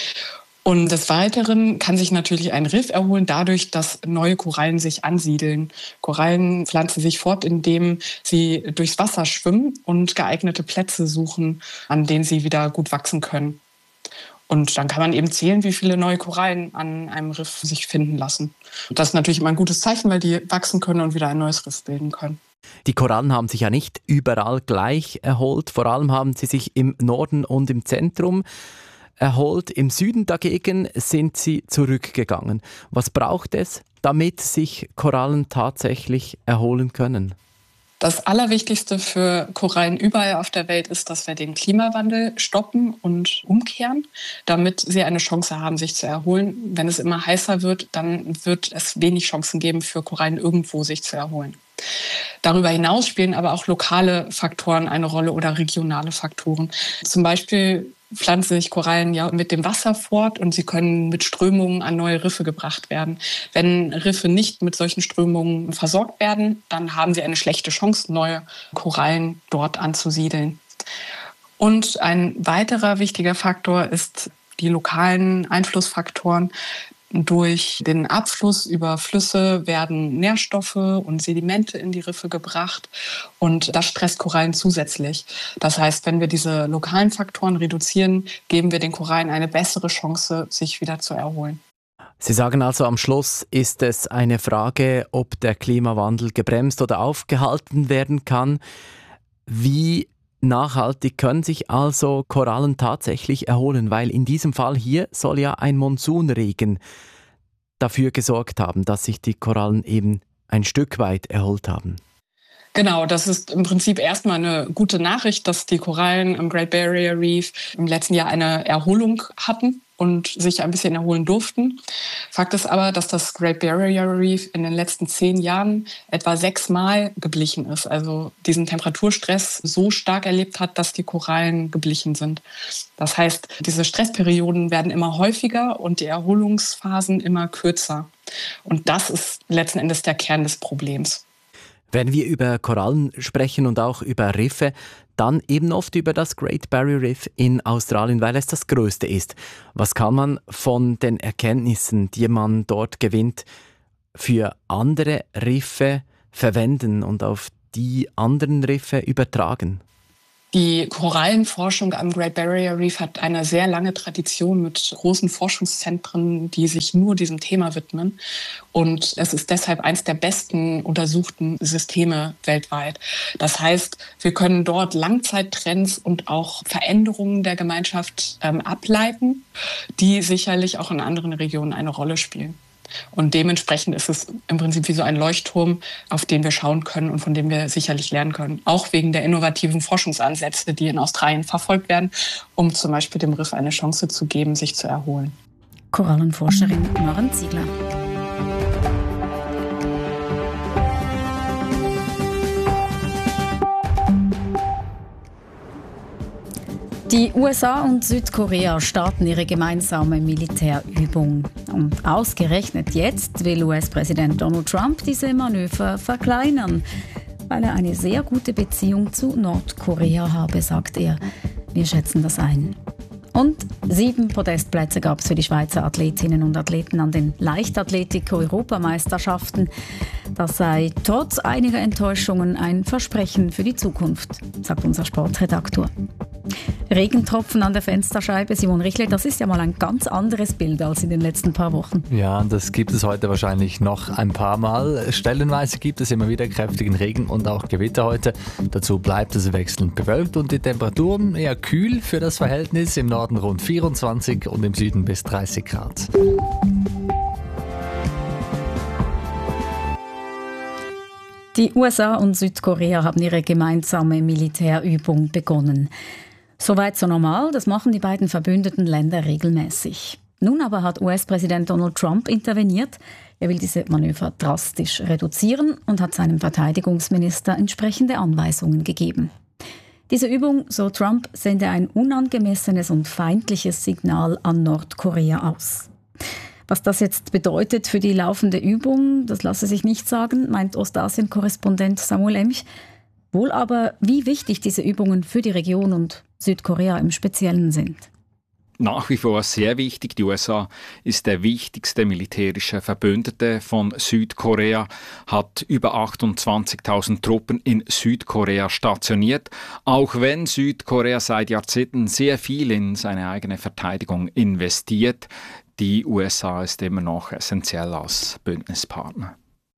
Und des Weiteren kann sich natürlich ein Riff erholen dadurch, dass neue Korallen sich ansiedeln. Korallen pflanzen sich fort, indem sie durchs Wasser schwimmen und geeignete Plätze suchen, an denen sie wieder gut wachsen können. Und dann kann man eben zählen, wie viele neue Korallen an einem Riff sich finden lassen. Und das ist natürlich immer ein gutes Zeichen, weil die wachsen können und wieder ein neues Riff bilden können. Die Korallen haben sich ja nicht überall gleich erholt. Vor allem haben sie sich im Norden und im Zentrum erholt. Im Süden dagegen sind sie zurückgegangen. Was braucht es, damit sich Korallen tatsächlich erholen können? Das Allerwichtigste für Korallen überall auf der Welt ist, dass wir den Klimawandel stoppen und umkehren, damit sie eine Chance haben, sich zu erholen. Wenn es immer heißer wird, dann wird es wenig Chancen geben, für Korallen irgendwo sich zu erholen. Darüber hinaus spielen aber auch lokale Faktoren eine Rolle oder regionale Faktoren. Zum Beispiel pflanzen sich Korallen ja mit dem Wasser fort und sie können mit Strömungen an neue Riffe gebracht werden. Wenn Riffe nicht mit solchen Strömungen versorgt werden, dann haben sie eine schlechte Chance, neue Korallen dort anzusiedeln. Und ein weiterer wichtiger Faktor ist die lokalen Einflussfaktoren. Durch den Abfluss über Flüsse werden Nährstoffe und Sedimente in die Riffe gebracht und das stresst Korallen zusätzlich. Das heißt, wenn wir diese lokalen Faktoren reduzieren, geben wir den Korallen eine bessere Chance, sich wieder zu erholen. Sie sagen also, am Schluss ist es eine Frage, ob der Klimawandel gebremst oder aufgehalten werden kann. Wie nachhaltig können sich also Korallen tatsächlich erholen, weil in diesem Fall hier soll ja ein Monsunregen dafür gesorgt haben, dass sich die Korallen eben ein Stück weit erholt haben. Genau, das ist im Prinzip erstmal eine gute Nachricht, dass die Korallen im Great Barrier Reef im letzten Jahr eine Erholung hatten und sich ein bisschen erholen durften. Fakt ist aber, dass das Great Barrier Reef in den letzten 10 Jahren etwa 6-mal geblichen ist. Also diesen Temperaturstress so stark erlebt hat, dass die Korallen geblichen sind. Das heißt, diese Stressperioden werden immer häufiger und die Erholungsphasen immer kürzer. Und das ist letzten Endes der Kern des Problems. Wenn wir über Korallen sprechen und auch über Riffe, dann eben oft über das Great Barrier Reef in Australien, weil es das größte ist. Was kann man von den Erkenntnissen, die man dort gewinnt, für andere Riffe verwenden und auf die anderen Riffe übertragen? Die Korallenforschung am Great Barrier Reef hat eine sehr lange Tradition mit großen Forschungszentren, die sich nur diesem Thema widmen. Und es ist deshalb eines der besten untersuchten Systeme weltweit. Das heißt, wir können dort Langzeittrends und auch Veränderungen der Gemeinschaft ableiten, die sicherlich auch in anderen Regionen eine Rolle spielen. Und dementsprechend ist es im Prinzip wie so ein Leuchtturm, auf den wir schauen können und von dem wir sicherlich lernen können. Auch wegen der innovativen Forschungsansätze, die in Australien verfolgt werden, um zum Beispiel dem Riff eine Chance zu geben, sich zu erholen. Korallenforscherin Maren Ziegler. Die USA und Südkorea starten ihre gemeinsame Militärübung. Und ausgerechnet jetzt will US-Präsident Donald Trump diese Manöver verkleinern, weil er eine sehr gute Beziehung zu Nordkorea habe, sagt er. Wir schätzen das ein. Und 7 Podestplätze gab es für die Schweizer Athletinnen und Athleten an den Leichtathletik-Europameisterschaften. Das sei trotz einiger Enttäuschungen ein Versprechen für die Zukunft, sagt unser Sportredaktor. Regentropfen an der Fensterscheibe, Simon Richle, das ist ja mal ein ganz anderes Bild als in den letzten paar Wochen. Ja, das gibt es heute wahrscheinlich noch ein paar Mal. Stellenweise gibt es immer wieder kräftigen Regen und auch Gewitter heute. Dazu bleibt es wechselnd bewölkt und die Temperaturen eher kühl für das Verhältnis. Im Norden rund 24 und im Süden bis 30 Grad. Die USA und Südkorea haben ihre gemeinsame Militärübung begonnen. Soweit so normal, das machen die beiden verbündeten Länder regelmäßig. Nun aber hat US-Präsident Donald Trump interveniert. Er will diese Manöver drastisch reduzieren und hat seinem Verteidigungsminister entsprechende Anweisungen gegeben. Diese Übung, so Trump, sende ein unangemessenes und feindliches Signal an Nordkorea aus. Was das jetzt bedeutet für die laufende Übung, das lasse sich nicht sagen, meint Ostasien-Korrespondent Samuel Emch. Wohl aber, wie wichtig diese Übungen für die Region und Südkorea im Speziellen sind. Nach wie vor sehr wichtig. Die USA ist der wichtigste militärische Verbündete von Südkorea, hat über 28.000 Truppen in Südkorea stationiert, auch wenn Südkorea seit Jahrzehnten sehr viel in seine eigene Verteidigung investiert. Die USA ist immer noch essentiell als Bündnispartner.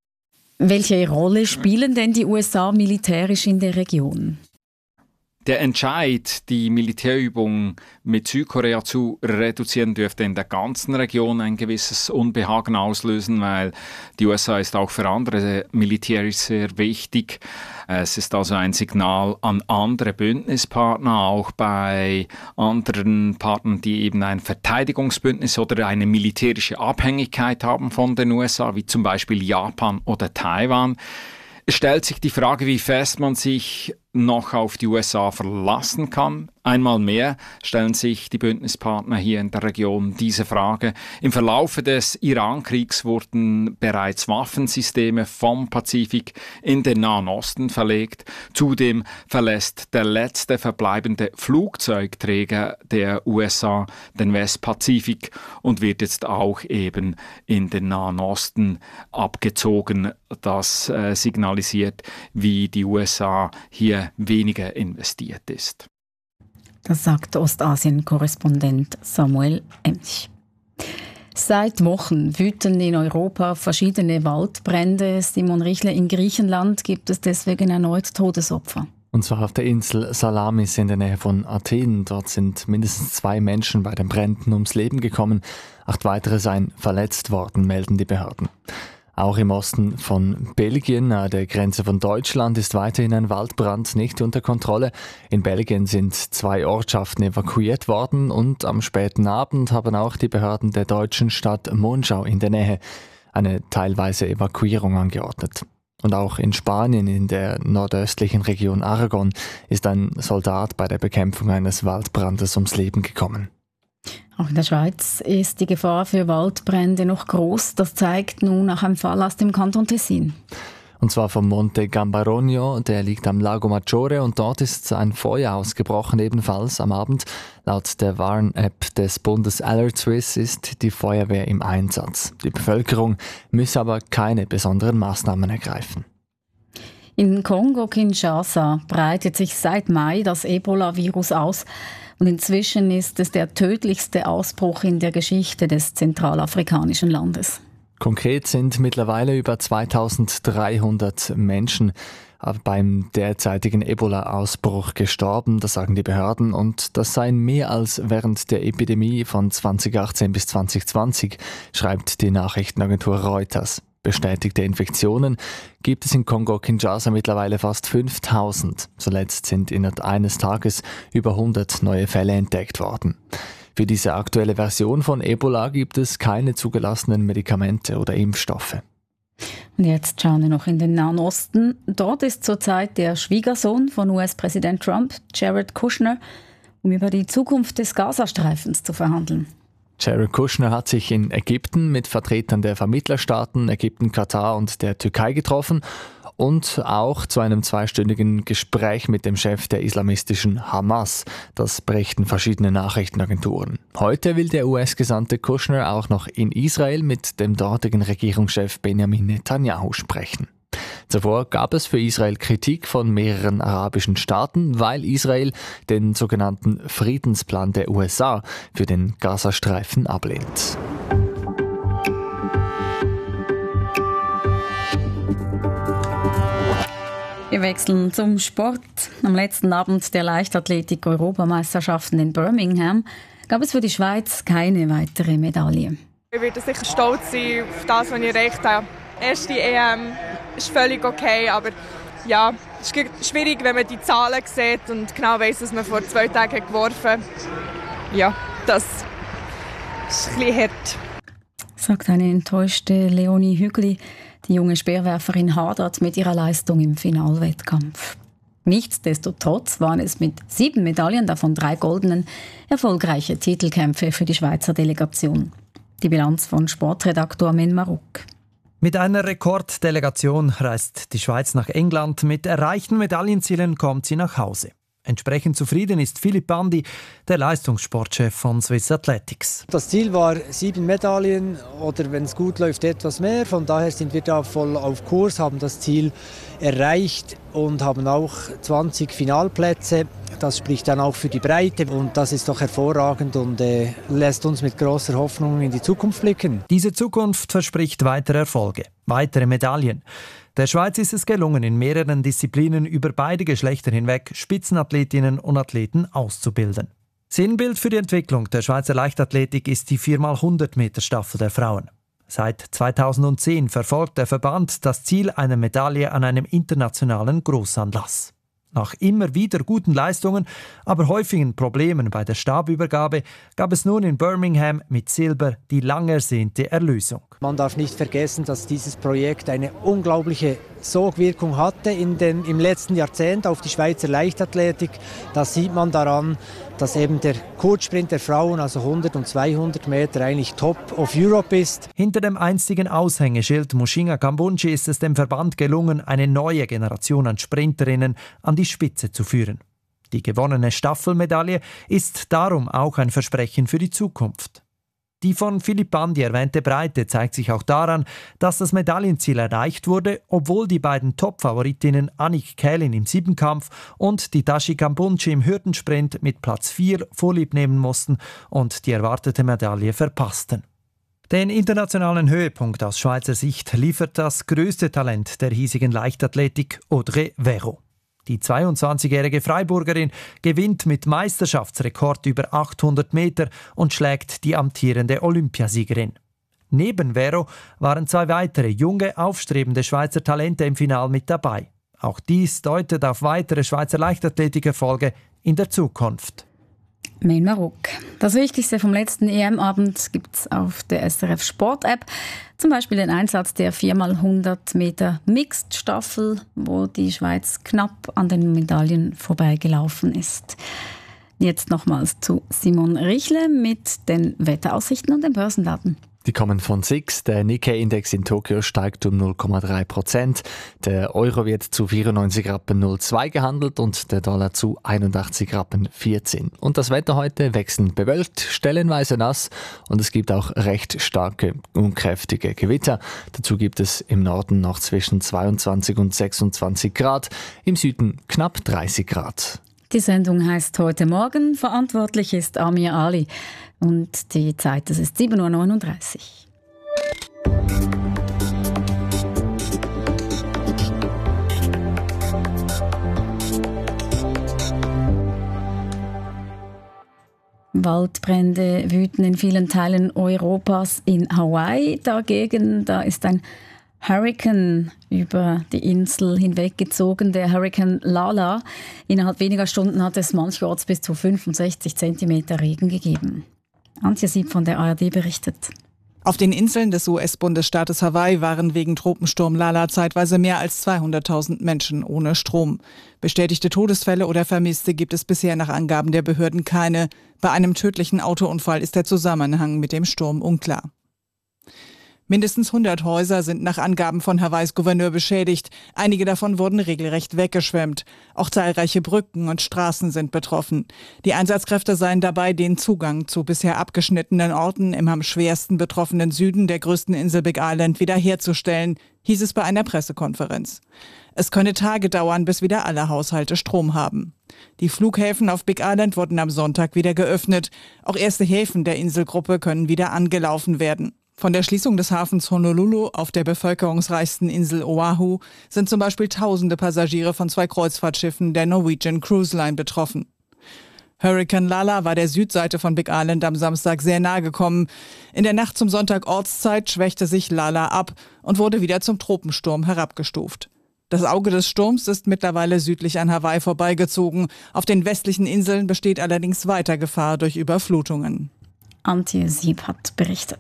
Welche Rolle spielen denn die USA militärisch in der Region? Der Entscheid, die Militärübung mit Südkorea zu reduzieren, dürfte in der ganzen Region ein gewisses Unbehagen auslösen, weil die USA ist auch für andere militärisch sehr wichtig. Es ist also ein Signal an andere Bündnispartner, auch bei anderen Partnern, die eben ein Verteidigungsbündnis oder eine militärische Abhängigkeit haben von den USA, wie zum Beispiel Japan oder Taiwan. Es stellt sich die Frage, wie fest man sich noch auf die USA verlassen kann. Einmal mehr stellen sich die Bündnispartner hier in der Region diese Frage. Im Verlaufe des Iran-Kriegs wurden bereits Waffensysteme vom Pazifik in den Nahen Osten verlegt. Zudem verlässt der letzte verbleibende Flugzeugträger der USA den Westpazifik und wird jetzt auch eben in den Nahen Osten abgezogen. Das signalisiert, wie die USA hier weniger investiert ist. Das sagt Ostasien-Korrespondent Samuel Emch. Seit Wochen wüten in Europa verschiedene Waldbrände. Simon Richle, in Griechenland gibt es deswegen erneut Todesopfer. Und zwar auf der Insel Salamis in der Nähe von Athen. Dort sind mindestens 2 Menschen bei den Bränden ums Leben gekommen. 8 weitere seien verletzt worden, melden die Behörden. Auch im Osten von Belgien, an der Grenze von Deutschland, ist weiterhin ein Waldbrand nicht unter Kontrolle. In Belgien sind 2 Ortschaften evakuiert worden und am späten Abend haben auch die Behörden der deutschen Stadt Monschau in der Nähe eine teilweise Evakuierung angeordnet. Und auch in Spanien, in der nordöstlichen Region Aragon, ist ein Soldat bei der Bekämpfung eines Waldbrandes ums Leben gekommen. Auch in der Schweiz ist die Gefahr für Waldbrände noch groß. Das zeigt nun nach einem Fall aus dem Kanton Tessin. Und zwar vom Monte Gambarogno, der liegt am Lago Maggiore und dort ist ein Feuer ausgebrochen, ebenfalls am Abend. Laut der Warn-App des Bundes Alert Swiss ist die Feuerwehr im Einsatz. Die Bevölkerung müsse aber keine besonderen Maßnahmen ergreifen. In Kongo-Kinshasa breitet sich seit Mai das Ebola-Virus aus. Und inzwischen ist es der tödlichste Ausbruch in der Geschichte des zentralafrikanischen Landes. Konkret sind mittlerweile über 2300 Menschen beim derzeitigen Ebola-Ausbruch gestorben, das sagen die Behörden. Und das seien mehr als während der Epidemie von 2018 bis 2020, schreibt die Nachrichtenagentur Reuters. Bestätigte Infektionen gibt es in Kongo-Kinshasa mittlerweile fast 5000. Zuletzt sind innerhalb eines Tages über 100 neue Fälle entdeckt worden. Für diese aktuelle Version von Ebola gibt es keine zugelassenen Medikamente oder Impfstoffe. Und jetzt schauen wir noch in den Nahen Osten. Dort ist zurzeit der Schwiegersohn von US-Präsident Trump, Jared Kushner, um über die Zukunft des Gazastreifens zu verhandeln. Jared Kushner hat sich in Ägypten mit Vertretern der Vermittlerstaaten Ägypten, Katar und der Türkei getroffen und auch zu einem 2-stündigen Gespräch mit dem Chef der islamistischen Hamas. Das berichten verschiedene Nachrichtenagenturen. Heute will der US-Gesandte Kushner auch noch in Israel mit dem dortigen Regierungschef Benjamin Netanyahu sprechen. Zuvor gab es für Israel Kritik von mehreren arabischen Staaten, weil Israel den sogenannten Friedensplan der USA für den Gazastreifen ablehnt. Wir wechseln zum Sport. Am letzten Abend der Leichtathletik-Europameisterschaften in Birmingham gab es für die Schweiz keine weitere Medaille. Ich werde sicher stolz sein auf das, was ich erreicht habe. Erste EM ist völlig okay, aber ja, es ist schwierig, wenn man die Zahlen sieht und genau weiss, dass man vor 2 Tagen geworfen hat. Ja, das ist ein bisschen hart. Sagt eine enttäuschte Leonie Hügli. Die junge Speerwerferin hadert mit ihrer Leistung im Finalwettkampf. Nichtsdestotrotz waren es mit 7 Medaillen, davon 3 goldenen, erfolgreiche Titelkämpfe für die Schweizer Delegation. Die Bilanz von Sportredaktor Men Maruk. Mit einer Rekorddelegation reist die Schweiz nach England. Mit erreichten Medaillenzielen kommt sie nach Hause. Entsprechend zufrieden ist Philipp Bandi, der Leistungssportchef von Swiss Athletics. Das Ziel war 7 Medaillen oder wenn es gut läuft etwas mehr. Von daher sind wir da voll auf Kurs, haben das Ziel erreicht und haben auch 20 Finalplätze. Das spricht dann auch für die Breite und das ist doch hervorragend und lässt uns mit großer Hoffnung in die Zukunft blicken. Diese Zukunft verspricht weitere Erfolge, weitere Medaillen. Der Schweiz ist es gelungen, in mehreren Disziplinen über beide Geschlechter hinweg Spitzenathletinnen und Athleten auszubilden. Sinnbild für die Entwicklung der Schweizer Leichtathletik ist die 4x100-Meter-Staffel der Frauen. Seit 2010 verfolgt der Verband das Ziel einer Medaille an einem internationalen Großanlass. Nach immer wieder guten Leistungen, aber häufigen Problemen bei der Stabübergabe gab es nun in Birmingham mit Silber die lang ersehnte Erlösung. Man darf nicht vergessen, dass dieses Projekt eine unglaubliche Sogwirkung hatte im letzten Jahrzehnt auf die Schweizer Leichtathletik. Das sieht man daran, dass eben der Kurzsprint der Frauen, also 100 und 200 Meter, eigentlich Top of Europe ist. Hinter dem einstigen Aushängeschild Mushinga Kambundji ist es dem Verband gelungen, eine neue Generation an Sprinterinnen an die Spitze zu führen. Die gewonnene Staffelmedaille ist darum auch ein Versprechen für die Zukunft. Die von Philipp Bandi erwähnte Breite zeigt sich auch daran, dass das Medaillenziel erreicht wurde, obwohl die beiden Top-Favoritinnen Annick Kählin im Siebenkampf und die Tashi Kambundji im Hürdensprint mit Platz 4 Vorlieb nehmen mussten und die erwartete Medaille verpassten. Den internationalen Höhepunkt aus Schweizer Sicht liefert das größte Talent der hiesigen Leichtathletik, Audrey Verreau. Die 22-jährige Freiburgerin gewinnt mit Meisterschaftsrekord über 800 Meter und schlägt die amtierende Olympiasiegerin. Neben Vero waren 2 weitere junge, aufstrebende Schweizer Talente im Finale mit dabei. Auch dies deutet auf weitere Schweizer Leichtathletikerfolge in der Zukunft. Main Maroc. Das Wichtigste vom letzten EM-Abend gibt es auf der SRF Sport-App. Zum Beispiel den Einsatz der 4x100 Meter Mixed-Staffel, wo die Schweiz knapp an den Medaillen vorbeigelaufen ist. Jetzt nochmals zu Simon Richle mit den Wetteraussichten und den Börsendaten. Die kommen von SIX. Der Nikkei-Index in Tokio steigt um 0,3%. Der Euro wird zu 94,02 gehandelt und der Dollar zu 81,14. Und das Wetter heute wechselnd bewölkt, stellenweise nass und es gibt auch recht starke und kräftige Gewitter. Dazu gibt es im Norden noch zwischen 22 und 26 Grad, im Süden knapp 30 Grad. Die Sendung heißt «Heute Morgen». Verantwortlich ist Amir Ali. Und die Zeit, das ist 7.39 Uhr. Waldbrände wüten in vielen Teilen Europas. In Hawaii dagegen, da ist ein Hurrikan über die Insel hinweggezogen, der Hurrikan Lala. Innerhalb weniger Stunden hat es mancherorts bis zu 65 cm Regen gegeben. Antje Sieb von der ARD berichtet. Auf den Inseln des US-Bundesstaates Hawaii waren wegen Tropensturm Lala zeitweise mehr als 200.000 Menschen ohne Strom. Bestätigte Todesfälle oder Vermisste gibt es bisher nach Angaben der Behörden keine. Bei einem tödlichen Autounfall ist der Zusammenhang mit dem Sturm unklar. Mindestens 100 Häuser sind nach Angaben von Hawaiis Gouverneur beschädigt. Einige davon wurden regelrecht weggeschwemmt. Auch zahlreiche Brücken und Straßen sind betroffen. Die Einsatzkräfte seien dabei, den Zugang zu bisher abgeschnittenen Orten im am schwersten betroffenen Süden der größten Insel Big Island wiederherzustellen, hieß es bei einer Pressekonferenz. Es könne Tage dauern, bis wieder alle Haushalte Strom haben. Die Flughäfen auf Big Island wurden am Sonntag wieder geöffnet. Auch erste Häfen der Inselgruppe können wieder angelaufen werden. Von der Schließung des Hafens Honolulu auf der bevölkerungsreichsten Insel Oahu sind zum Beispiel tausende Passagiere von 2 Kreuzfahrtschiffen der Norwegian Cruise Line betroffen. Hurrikan Lala war der Südseite von Big Island am Samstag sehr nahe gekommen. In der Nacht zum Sonntag Ortszeit schwächte sich Lala ab und wurde wieder zum Tropensturm herabgestuft. Das Auge des Sturms ist mittlerweile südlich an Hawaii vorbeigezogen. Auf den westlichen Inseln besteht allerdings weiter Gefahr durch Überflutungen. Antje Sieb hat berichtet.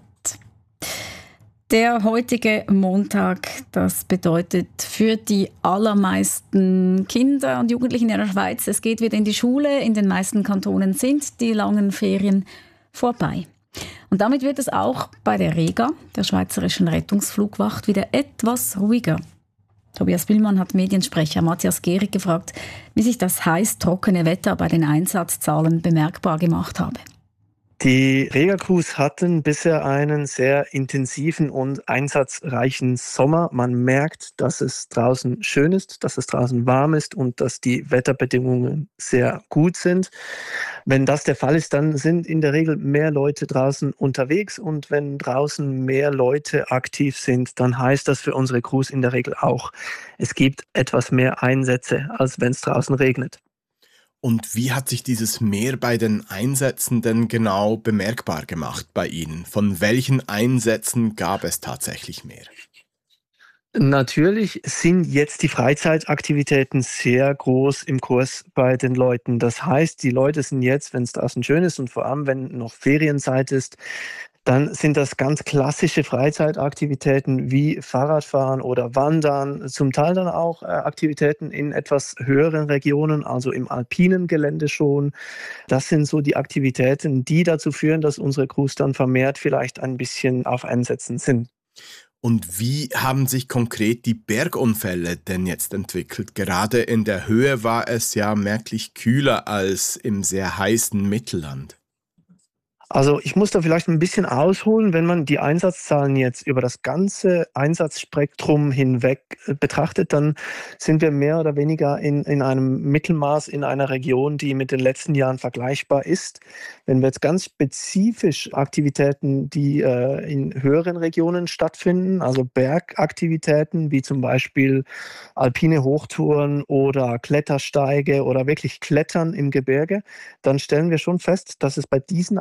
Der heutige Montag, das bedeutet für die allermeisten Kinder und Jugendlichen in der Schweiz, es geht wieder in die Schule. In den meisten Kantonen sind die langen Ferien vorbei. Und damit wird es auch bei der Rega, der Schweizerischen Rettungsflugwacht, wieder etwas ruhiger. Tobias Billmann hat Mediensprecher Matthias Gehrig gefragt, wie sich das heiß-trockene Wetter bei den Einsatzzahlen bemerkbar gemacht habe. Die Rega-Crews hatten bisher einen sehr intensiven und einsatzreichen Sommer. Man merkt, dass es draußen schön ist, dass es draußen warm ist und dass die Wetterbedingungen sehr gut sind. Wenn das der Fall ist, dann sind in der Regel mehr Leute draußen unterwegs und wenn draußen mehr Leute aktiv sind, dann heißt das für unsere Crews in der Regel auch, es gibt etwas mehr Einsätze, als wenn es draußen regnet. Und wie hat sich dieses Mehr bei den Einsätzen denn genau bemerkbar gemacht bei Ihnen? Von welchen Einsätzen gab es tatsächlich mehr? Natürlich sind jetzt die Freizeitaktivitäten sehr groß im Kurs bei den Leuten. Das heißt, die Leute sind jetzt, wenn es draußen schön ist und vor allem, wenn noch Ferienzeit ist, dann sind das ganz klassische Freizeitaktivitäten wie Fahrradfahren oder Wandern, zum Teil dann auch Aktivitäten in etwas höheren Regionen, also im alpinen Gelände schon. Das sind so die Aktivitäten, die dazu führen, dass unsere Crews dann vermehrt vielleicht ein bisschen auf Einsätzen sind. Und wie haben sich konkret die Bergunfälle denn jetzt entwickelt? Gerade in der Höhe war es ja merklich kühler als im sehr heißen Mittelland. Also ich muss da vielleicht ein bisschen ausholen, wenn man die Einsatzzahlen jetzt über das ganze Einsatzspektrum hinweg betrachtet, dann sind wir mehr oder weniger in einem Mittelmaß in einer Region, die mit den letzten Jahren vergleichbar ist. Wenn wir jetzt ganz spezifisch Aktivitäten, die in höheren Regionen stattfinden, also Bergaktivitäten wie zum Beispiel alpine Hochtouren oder Klettersteige oder wirklich Klettern im Gebirge, dann stellen wir schon fest, dass es bei diesen Aktivitäten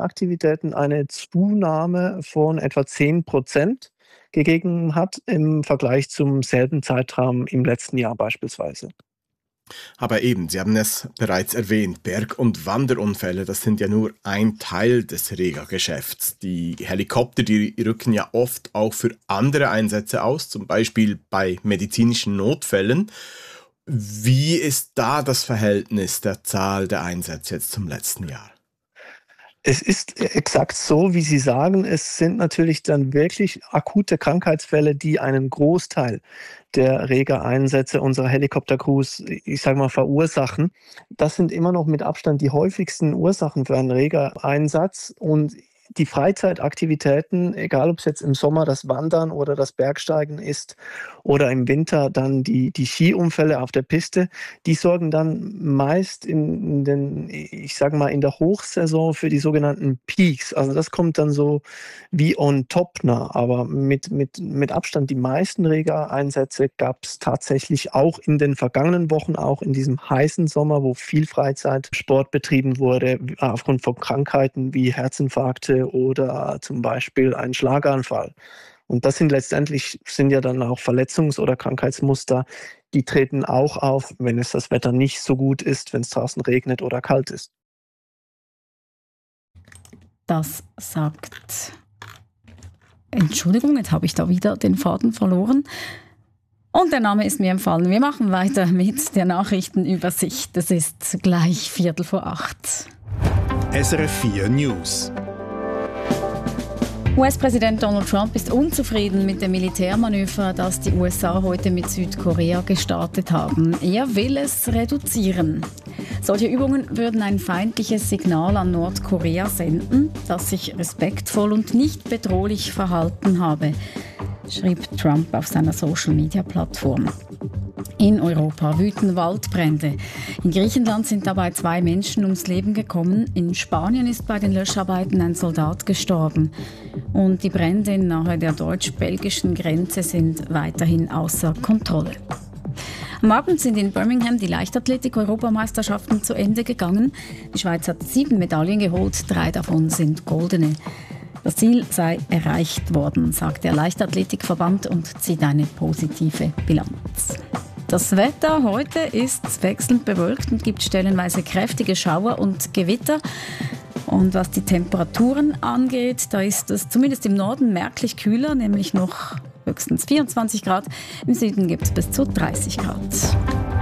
Regenaktivitäten eine Zunahme von etwa 10% gegeben hat im Vergleich zum selben Zeitraum im letzten Jahr beispielsweise. Aber eben, Sie haben es bereits erwähnt, Berg- und Wanderunfälle, das sind ja nur ein Teil des Rega-Geschäfts. Die Helikopter, die rücken ja oft auch für andere Einsätze aus, zum Beispiel bei medizinischen Notfällen. Wie ist da das Verhältnis der Zahl der Einsätze jetzt zum letzten Jahr? Es ist exakt so, wie Sie sagen. Es sind natürlich dann wirklich akute Krankheitsfälle, die einen Großteil der Rega-Einsätze unserer Helikoptercrews, ich sage mal, verursachen. Das sind immer noch mit Abstand die häufigsten Ursachen für einen Rega-Einsatz. Und die Freizeitaktivitäten, egal ob es jetzt im Sommer das Wandern oder das Bergsteigen ist oder im Winter dann die Skiunfälle auf der Piste, die sorgen dann meist in der Hochsaison für die sogenannten Peaks. Also das kommt dann so wie on top nah, aber mit Abstand die meisten Rega-Einsätze gab es tatsächlich auch in den vergangenen Wochen, auch in diesem heißen Sommer, wo viel Freizeitsport betrieben wurde, aufgrund von Krankheiten wie Herzinfarkte oder zum Beispiel ein Schlaganfall. Und das sind ja dann auch Verletzungs- oder Krankheitsmuster, die treten auch auf, wenn es das Wetter nicht so gut ist, wenn es draußen regnet oder kalt ist. Das sagt... Entschuldigung, jetzt habe ich da wieder den Faden verloren. Und der Name ist mir entfallen. Wir machen weiter mit der Nachrichtenübersicht. Es ist gleich 7:45. SRF 4 News. US-Präsident Donald Trump ist unzufrieden mit dem Militärmanöver, das die USA heute mit Südkorea gestartet haben. Er will es reduzieren. Solche Übungen würden ein feindliches Signal an Nordkorea senden, das sich respektvoll und nicht bedrohlich verhalten habe, schrieb Trump auf seiner Social-Media-Plattform. In Europa wüten Waldbrände. In Griechenland sind dabei 2 Menschen ums Leben gekommen. In Spanien ist bei den Löscharbeiten ein Soldat gestorben. Und die Brände nahe der deutsch-belgischen Grenze sind weiterhin außer Kontrolle. Am Abend sind in Birmingham die Leichtathletik-Europameisterschaften zu Ende gegangen. Die Schweiz hat 7 Medaillen geholt, 3 davon sind goldene. Das Ziel sei erreicht worden, sagt der Leichtathletikverband und zieht eine positive Bilanz. Das Wetter heute ist wechselnd bewölkt und gibt stellenweise kräftige Schauer und Gewitter. Und was die Temperaturen angeht, da ist es zumindest im Norden merklich kühler, nämlich noch höchstens 24 Grad. Im Süden gibt es bis zu 30 Grad.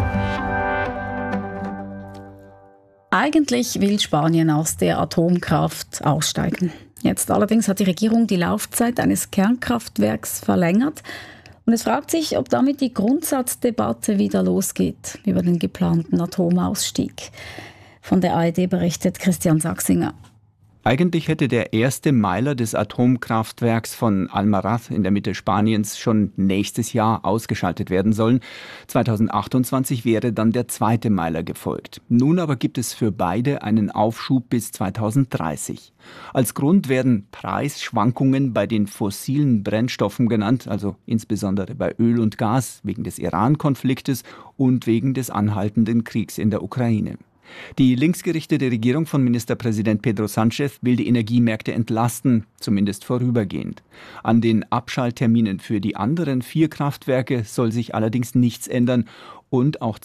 Eigentlich will Spanien aus der Atomkraft aussteigen. Jetzt allerdings hat die Regierung die Laufzeit eines Kernkraftwerks verlängert. Und es fragt sich, ob damit die Grundsatzdebatte wieder losgeht über den geplanten Atomausstieg. Von der ARD berichtet Christian Sachsinger. Eigentlich hätte der erste Meiler des Atomkraftwerks von Almaraz in der Mitte Spaniens schon nächstes Jahr ausgeschaltet werden sollen. 2028 wäre dann der zweite Meiler gefolgt. Nun aber gibt es für beide einen Aufschub bis 2030. Als Grund werden Preisschwankungen bei den fossilen Brennstoffen genannt, also insbesondere bei Öl und Gas wegen des Iran-Konfliktes und wegen des anhaltenden Kriegs in der Ukraine. Die linksgerichtete Regierung von Ministerpräsident Pedro Sánchez will die Energiemärkte entlasten, zumindest vorübergehend. An den Abschaltterminen für die anderen 4 Kraftwerke soll sich allerdings nichts ändern und auch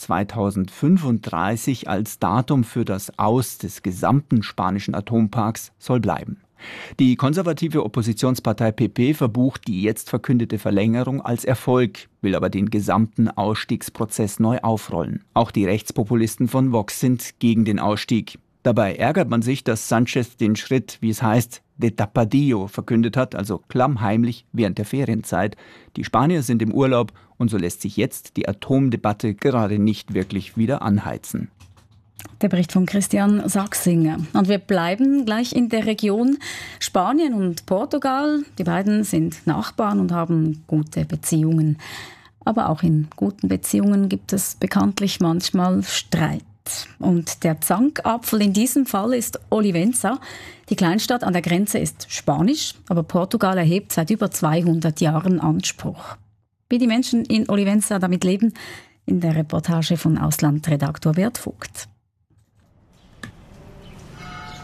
2035 als Datum für das Aus des gesamten spanischen Atomparks soll bleiben. Die konservative Oppositionspartei PP verbucht die jetzt verkündete Verlängerung als Erfolg, will aber den gesamten Ausstiegsprozess neu aufrollen. Auch die Rechtspopulisten von Vox sind gegen den Ausstieg. Dabei ärgert man sich, dass Sánchez den Schritt, wie es heißt, de tapadillo verkündet hat, also klammheimlich während der Ferienzeit. Die Spanier sind im Urlaub und so lässt sich jetzt die Atomdebatte gerade nicht wirklich wieder anheizen. Der Bericht von Christian Sachsinger. Und wir bleiben gleich in der Region. Spanien und Portugal, die beiden sind Nachbarn und haben gute Beziehungen. Aber auch in guten Beziehungen gibt es bekanntlich manchmal Streit. Und der Zankapfel in diesem Fall ist Olivença. Die Kleinstadt an der Grenze ist spanisch, aber Portugal erhebt seit über 200 Jahren Anspruch. Wie die Menschen in Olivença damit leben, in der Reportage von Auslandredaktor Bert Vogt.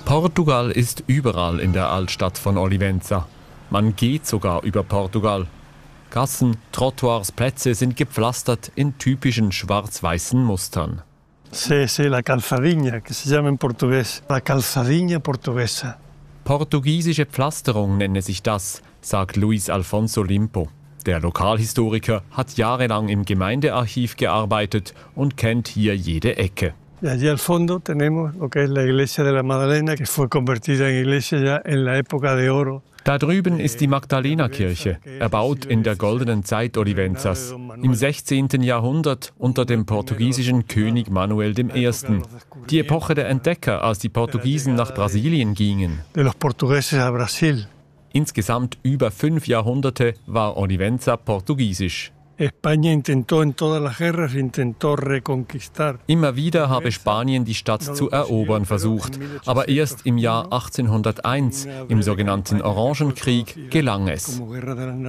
Portugal ist überall in der Altstadt von Olivenza. Man geht sogar über Portugal. Gassen, Trottoirs, Plätze sind gepflastert in typischen schwarz-weißen Mustern. C'est la calzadinha, que se llama en portugués. La calzadinha portuguesa. Portugiesische Pflasterung nenne sich das, sagt Luis Alfonso Limpo. Der Lokalhistoriker hat jahrelang im Gemeindearchiv gearbeitet und kennt hier jede Ecke. Y allí al fondo tenemos lo que es la iglesia de la Magdalena, que fue convertida en iglesia ya en la época de oro. Da drüben ist die Magdalena-Kirche, erbaut in der goldenen Zeit Olivenzas, im 16. Jahrhundert unter dem portugiesischen König Manuel I. Die Epoche der Entdecker, als die Portugiesen nach Brasilien gingen. De los portugueses a Brasil. Insgesamt über 5 Jahrhunderte war Olivenza portugiesisch. España intentó en todas las guerras, intentó reconquistar. Immer wieder habe Spanien die Stadt zu erobern versucht, aber erst im Jahr 1801, im sogenannten Orangenkrieg, gelang es.